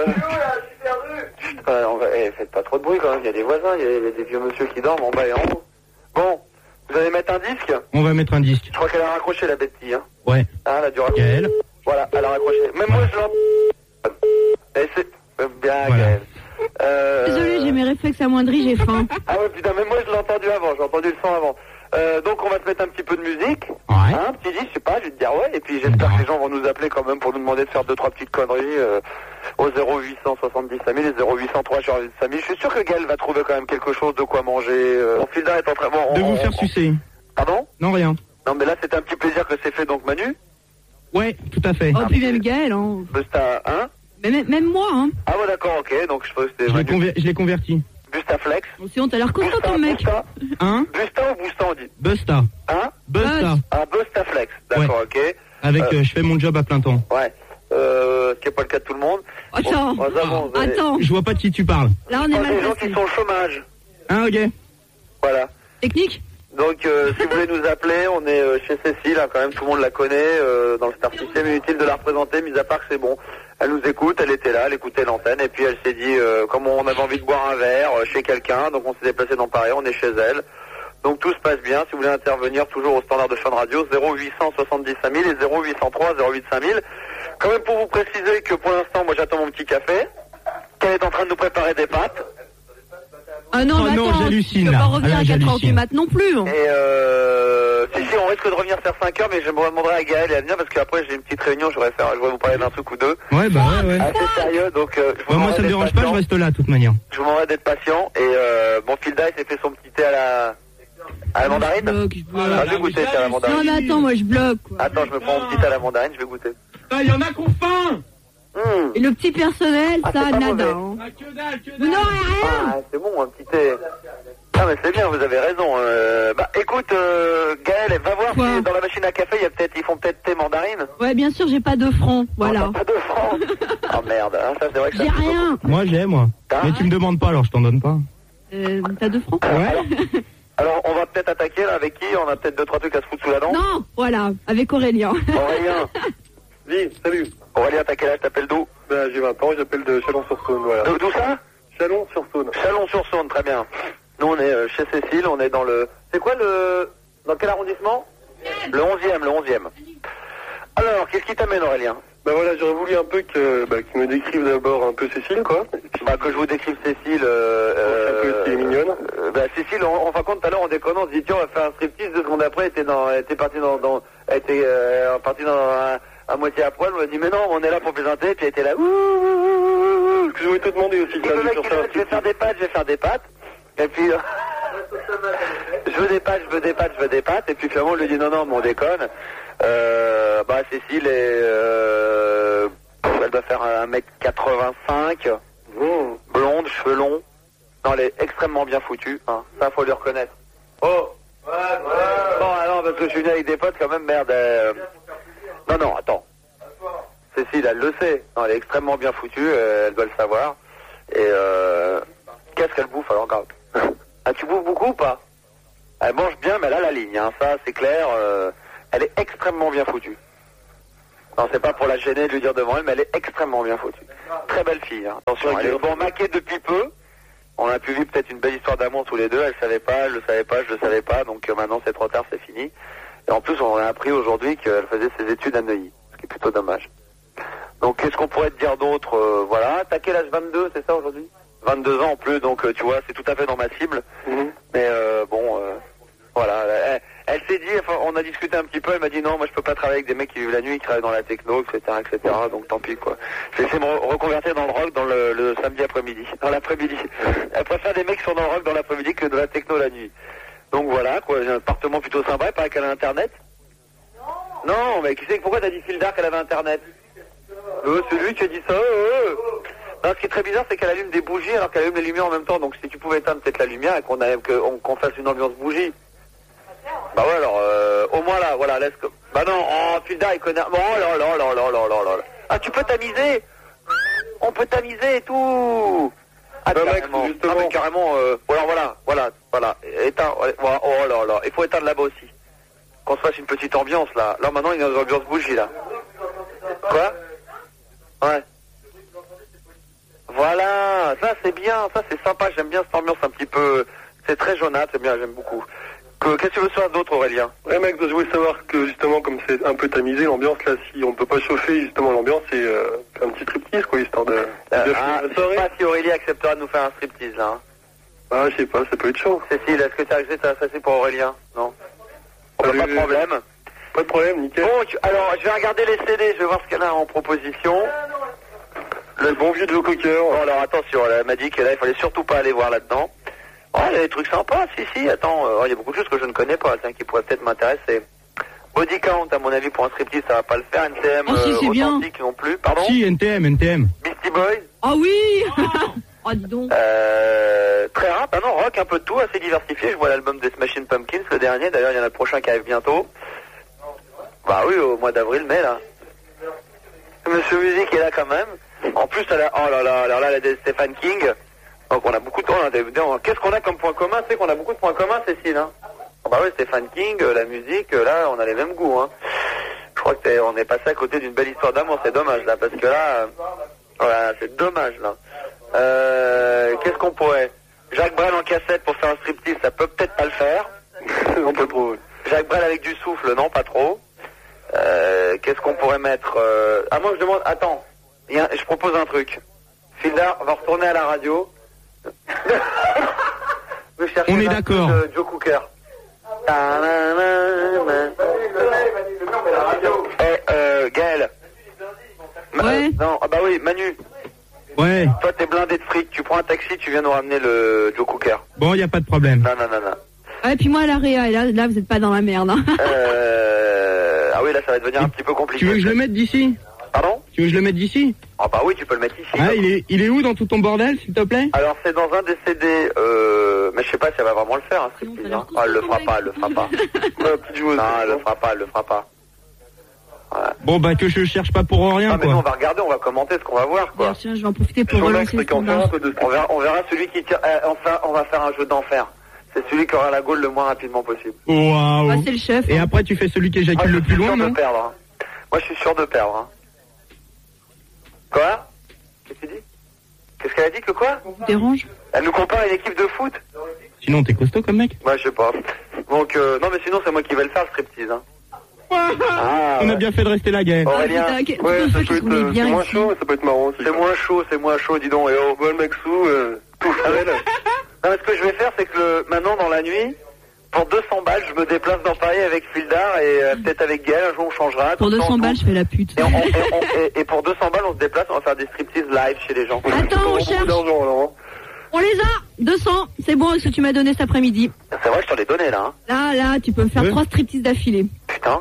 Putain, on va... eh, faites pas trop de bruit, quand même, il y a des voisins, il y, a il y a des vieux monsieur qui dorment en bas et en haut. Bon, vous allez mettre un disque? On va mettre un disque. Je crois qu'elle a raccroché, la Betty, hein. Ouais. Ah, elle a dû raccrocher. Gaël. Voilà, elle a raccroché. Même moi, je l'entends. Et c'est... euh, Bien, Voilà. Gaël. Euh... Désolée, j'ai mes réflexes amoindris, j'ai faim. Ah ouais, putain, même moi, je l'ai entendu avant, j'ai entendu le son avant. Euh, donc, on va te mettre un petit peu de musique. Ouais. Hein, petit disque, je sais pas, je vais te dire ouais. Et puis, j'espère que les gens vont nous appeler quand même pour nous demander de faire deux, trois petites conneries euh, au zéro huit cent soixante-dix cinq mille et zéro huit cent trois cinq mille. Je suis sûr que Gaël va trouver quand même quelque chose de quoi manger. Euh, mon fil d'art est en train... Bon, De on- vous on- faire sucer. Pardon? Non, rien. Non, mais là, c'était un petit plaisir que c'est fait, donc Manu. Ouais, tout à fait. Oh, puis même Gaël, hein. Busta, hein? Mais même, même moi, hein. Ah ouais, d'accord, ok, donc je pense que c'était Je l'ai, Manu. conver- je l'ai converti. Bustaflex. Bon, sinon, t'as l'air content, ton mec. Busta, Hein? Busta ou Busta, on dit? Busta. Hein? Busta. Ah, Bustaflex, d'accord, ok. Avec, Euh, euh, je fais mon job à plein temps. Ouais. Euh, ce qui n'est pas le cas de tout le monde. Attends. Bon, nous avons, vous avez- Attends. Je vois pas de qui tu parles. Là, on est Pas mal des gens placés. qui sont au chômage. Ah, ok. Voilà. Technique? Donc, euh, si vous voulez nous appeler, on est euh, chez Cécile, hein, quand même, tout le monde la connaît, euh, dans le Star System, inutile de la représenter, mis à part que c'est bon. Elle nous écoute, elle était là, elle écoutait l'antenne, et puis elle s'est dit, euh, comme on avait envie de boire un verre euh, chez quelqu'un, donc on s'est déplacé dans Paris, on est chez elle. Donc tout se passe bien, si vous voulez intervenir, toujours au standard de Fun Radio, zéro huit cent soixante-dix cinq mille et zéro huit cent trois zéro huit cinq mille. Quand même pour vous préciser que pour l'instant, moi j'attends mon petit café, qu'elle est en train de nous préparer des pâtes. Ah non, Oh mais non, attends, j'hallucine, tu peux là. pas revenir Ah là, à quatre heures du j'hallucine. mat non plus. hein. Et euh, si, si, on risque de revenir faire cinq heures, mais je me demanderai à Gaël et à venir parce qu'après j'ai une petite réunion, je voudrais faire, je voudrais vous parler d'un truc ou deux. Ouais, bah ouais, ouais. Assez sérieux, donc euh, je vous Bah, moi, demanderai ça me d'être dérange pas, je patient. reste là, de toute manière. Je vous demanderai d'être patient. Et euh, mon fil d'ail s'est fait son petit thé à la, à la mandarine. Je bloque, je bloque. Ah, je vais goûter c'est à la Non, mandarine. mais attends, moi je bloque. Quoi. Attends, je me prends mon petit thé à la mandarine, je vais goûter. Il y en a qu'on faim. Mmh. Et le petit personnel, Ah, ça, c'est pas nada. mauvais. hein. Ah, que dalle, que Vous n'aurez rien. Ah, c'est bon, un petit thé. Ah, mais c'est bien, vous avez raison. Euh, bah, écoute, euh, Gaël, va voir Quoi si dans la machine à café, il y a peut-être, ils font peut-être thé mandarine. Ouais, bien sûr, j'ai pas de francs. Voilà. Pas de francs. Oh merde, hein, ça c'est vrai que ça J'ai fait rien. Moi, j'ai, moi. T'as Mais tu me demandes pas, alors je t'en donne pas. Euh, T'as deux francs? Ouais. Alors, on va peut-être attaquer là avec qui? On a peut-être deux, trois trucs à se foutre sous la dent. Non, voilà, avec Aurélien. Aurélien. Dis, salut. Aurélien, t'as quel âge? T'appelles d'où? Ben, j'ai vingt ans, j'appelle de Chalon-sur-Saône, voilà. D'où d'où ça? Chalon-sur-Saône. Chalon-sur-Saône, très bien. Nous, on est euh, chez Cécile, on est dans le... C'est quoi le... Dans quel arrondissement? Le onzième, le onzième. Alors, qu'est-ce qui t'amène, Aurélien? Ben voilà, j'aurais voulu un peu que, bah, qu'ils me décrivent d'abord un peu Cécile, quoi. Bah, que je vous décrive Cécile... Euh, Un peu ce qui est mignonne. euh, bah, Cécile, on, on fin compte tout à l'heure, on déconne, on se dit, tiens, on va faire un striptease, deux secondes après, elle était, dans, elle était partie dans... dans elle était euh, partie dans un, à moitié à poil, on a dit, mais non, on est là pour plaisanter, puis elle était là... Ouh, ouh, ouh, ouh. Ce que je voulais te demander aussi, Et le mec, il dit, je vais faire des pâtes, je vais faire des pâtes. Et puis, euh, je veux des pâtes, je veux des pâtes, je veux des pâtes. Et puis finalement, on lui dit non, non, mais on déconne. Euh, bah, Cécile est euh, Elle doit faire un mètre quatre-vingt-cinq, mmh. blonde, cheveux longs. Non, elle est extrêmement bien foutue, hein. Ça, faut lui reconnaître. Oh ouais, ouais. Bon, alors, parce que je suis venu avec des potes, quand même, merde. Euh... Non, non, attends. Cécile, elle le sait. Non, elle est extrêmement bien foutue, euh, elle doit le savoir. Et euh... qu'est-ce qu'elle bouffe, alors, grave. Ah, tu bouffes beaucoup ou pas? Elle mange bien, mais elle a la ligne, hein. Ça, c'est clair. Euh... Elle est extrêmement bien foutue. Non, c'est pas pour la gêner de lui dire devant elle, mais elle est extrêmement bien foutue. Très belle fille, hein. Attention, elle est bon maquée depuis peu. On a pu vivre peut-être une belle histoire d'amour tous les deux. Elle savait pas, je le savais pas, je le savais pas. Donc euh, maintenant, c'est trop tard, c'est fini. Et en plus, on a appris aujourd'hui qu'elle faisait ses études à Neuilly, ce qui est plutôt dommage. Donc, qu'est-ce qu'on pourrait te dire d'autre? euh, Voilà, t'as quel âge? vingt-deux, c'est ça aujourd'hui? vingt-deux ans en plus, donc euh, tu vois, c'est tout à fait dans ma cible. Mm-hmm. Mais euh, bon, euh, voilà. Elle, elle s'est dit, enfin, on a discuté un petit peu, elle m'a dit non, moi je peux pas travailler avec des mecs qui vivent la nuit, qui travaillent dans la techno, et cetera, et cetera. Donc tant pis, quoi. J'ai essayé de me re- reconvertir dans le rock dans le, le samedi après-midi, dans l'après-midi. Elle préfère des mecs qui sont dans le rock dans l'après-midi que de la techno la nuit. Donc voilà, quoi, j'ai un appartement plutôt sympa, il paraît qu'elle a internet. Non, non, mais qui sait, pourquoi t'as dit Phil Dark qu'elle avait internet? Euh, c'est lui qui a dit ça, euh. Non, ce qui est très bizarre, c'est qu'elle allume des bougies alors qu'elle allume les lumières en même temps. Donc si tu pouvais éteindre peut-être la lumière et qu'on, a, que, on, qu'on fasse une ambiance bougie. Bah ouais, alors, euh, au moins là, voilà, laisse que... Bah non, oh, Philda, il connaît... Oh là là là là là là là. Ah, tu peux tamiser? On peut tamiser et tout. Ah, bah, carrément, mec, ah, mais carrément, euh... alors voilà, voilà, voilà, éteins, voilà, oh là là, il faut éteindre là-bas aussi. Qu'on se fasse une petite ambiance, là. Là, maintenant, il y a une ambiance bougie, là. Quoi? Ouais. Voilà, ça, c'est bien, ça, c'est sympa, j'aime bien cette ambiance un petit peu... C'est très jaunâtre, c'est bien, j'aime beaucoup. Que, qu'est-ce que tu veux savoir d'autre, Aurélien? Ouais, mec, je voulais savoir que, justement, comme c'est un peu tamisé, l'ambiance, là, si on peut pas chauffer, justement, l'ambiance, c'est euh, un petit striptease, quoi, histoire de... de euh, ah, je sais pas si Aurélie acceptera de nous faire un striptease, là. Hein. Ah, je sais pas, ça peut être chaud. Cécile, est-ce que tu as accepté ça, c'est pour Aurélien? Non. Pas, pas de problème. Pas de problème, nickel. Bon, tu, alors, je vais regarder les C D, je vais voir ce qu'elle a en proposition. Le bon vieux Joe Cocker. Bon, alors, attention, elle m'a dit que là, il fallait surtout pas aller voir là-dedans. Oh, il y a des trucs sympas, si, si, attends, il euh, y a beaucoup de choses que je ne connais pas, tiens, qui pourraient peut-être m'intéresser. Body Count, à mon avis, pour un striptease, ça va pas le faire. N T M, oh, si, euh, authentique bien. Non plus, pardon? Si, N T M, N T M. Beastie Boys? Ah oh, oui. Oh, dis donc. Euh, très rap, ah non, rock, un peu de tout, assez diversifié. Je vois l'album des Smashing Pumpkins, le dernier, d'ailleurs, il y en a le prochain qui arrive bientôt. Bah oui, au mois d'avril, mai, là. Monsieur Musique est là quand même. En plus, elle a, oh là là, alors là, elle a des Stephen King. Donc on a beaucoup de temps, hein. Qu'est-ce qu'on a comme point commun? C'est qu'on a beaucoup de points communs, Cécile, hein. Oh bah oui, Stephen King, la musique, là, on a les mêmes goûts, hein. Je crois que on est passé à côté d'une belle histoire d'amour, c'est dommage, là, parce que là, euh, voilà, c'est dommage, là. Euh, qu'est-ce qu'on pourrait? Jacques Brel en cassette pour faire un striptease, ça peut peut-être pas le faire. Non, pas trop. Jacques Brel avec du souffle, non, pas trop. Euh, qu'est-ce qu'on pourrait mettre? euh... Ah, moi, je demande, attends, y a, je propose un truc. Phildar va retourner à la radio. On est d'accord. De Joe Cooker. Eh, euh, Gaël. Ouais. Euh, non, ah bah oui, Manu. Ouais. Toi, t'es blindé de fric. Tu prends un taxi, tu viens nous ramener le Joe Cooker. Bon, y a pas de problème. Non, non, non, non. Ah, et puis moi, à la réa, et là, là, vous êtes pas dans la merde, hein. Euh... Ah oui, là, ça va devenir un petit peu compliqué. Tu veux que je le mette d'ici? Pardon? Tu veux que je le mette d'ici? Ah bah oui, tu peux le mettre ici. Ah, il est, il est où dans tout ton bordel, s'il te plaît? Alors, c'est dans un des C D, euh... mais je sais pas si elle va vraiment le faire, hein, striptease, hein. Ah, elle le fera pas, elle le fera pas. Non, elle le fera pas, elle le fera pas. Ouais. Bon, bah, que je cherche pas pour rien, ah, mais quoi. nous, on va regarder, on va commenter ce qu'on va voir, quoi. Bien sûr, je vais en profiter pour relancer le on verra, on verra, on verra celui qui tire, eh, enfin, on va faire un jeu d'enfer. C'est celui qui aura la gaule le moins rapidement possible. Waouh. Ah, c'est le chef. Et après, tu fais celui qui éjacule le plus loin, non? Moi, je suis sûr de perdre, hein. Moi, je suis sûr de perdre, hein. Quoi? Qu'est-ce que tu dis? Qu'est-ce qu'elle a dit que quoi? Dérange? Elle nous compare à une équipe de foot? Sinon, t'es costaud comme mec? Ouais, je sais pas. Donc, euh, non, mais sinon, c'est moi qui vais le faire, le striptease, hein. Ah, on ouais. a bien fait de rester là, Gaël. Aurélien, ah, putain, ouais, ça peut être euh, bien moins ici. chaud, ça peut être marrant aussi. C'est moins chaud, c'est moins chaud, dis donc. Et oh, bon, le mec sous, euh, tout frais, là. Non, mais ce que je vais faire, c'est que le, maintenant, dans la nuit, pour deux cents balles, je me déplace dans Paris avec Phildar et euh, peut-être avec Gaël, un jour on changera. Pour deux cents balles, je fais la pute. Et, on, et, on, et, et pour deux cents balles, on se déplace, on va faire des striptease live chez les gens. Attends, on cherche. On les a, deux cents, c'est bon, ce que tu m'as donné cet après-midi. C'est vrai, je t'en ai donné, là. Hein. Là, là, tu peux me faire oui. trois striptease d'affilée. Putain.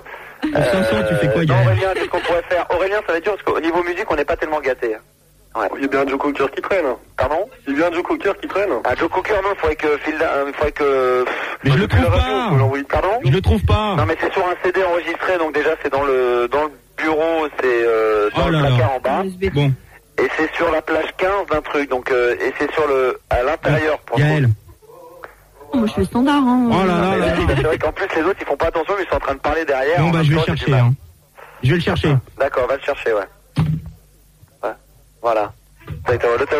Samson, tu fais quoi, non, Gaël? Aurélien, qu'est-ce qu'on pourrait faire? Aurélien, ça va être dur parce qu'au niveau musique, on n'est pas tellement gâtés. Ouais. Il y a bien Joe Cocker qui traîne. Pardon? Il y a bien Joe Cocker qui traîne. Ah, Joe Cocker, non, il faudrait que Phil, il faudrait que... Mais je le trouve pas. Pardon? Je le trouve pas. Non, mais c'est sur un C D enregistré, donc déjà, c'est dans le, dans le bureau, c'est, euh, dans Oh le là placard là. en bas. Bon, Et c'est sur la plage quinze d'un truc, donc, euh, et c'est sur le, à l'intérieur, pour Gaël. Oh, moi, je fais standard, hein. Oh là là là là. C'est vrai qu'en plus, les autres, ils font pas attention, mais ils sont en train de parler derrière. Bon, En bah, même je vais temps, le j'ai chercher, du mal. hein. Je vais le chercher. D'accord, va le chercher, ouais. Ouais. Voilà. Ça a été le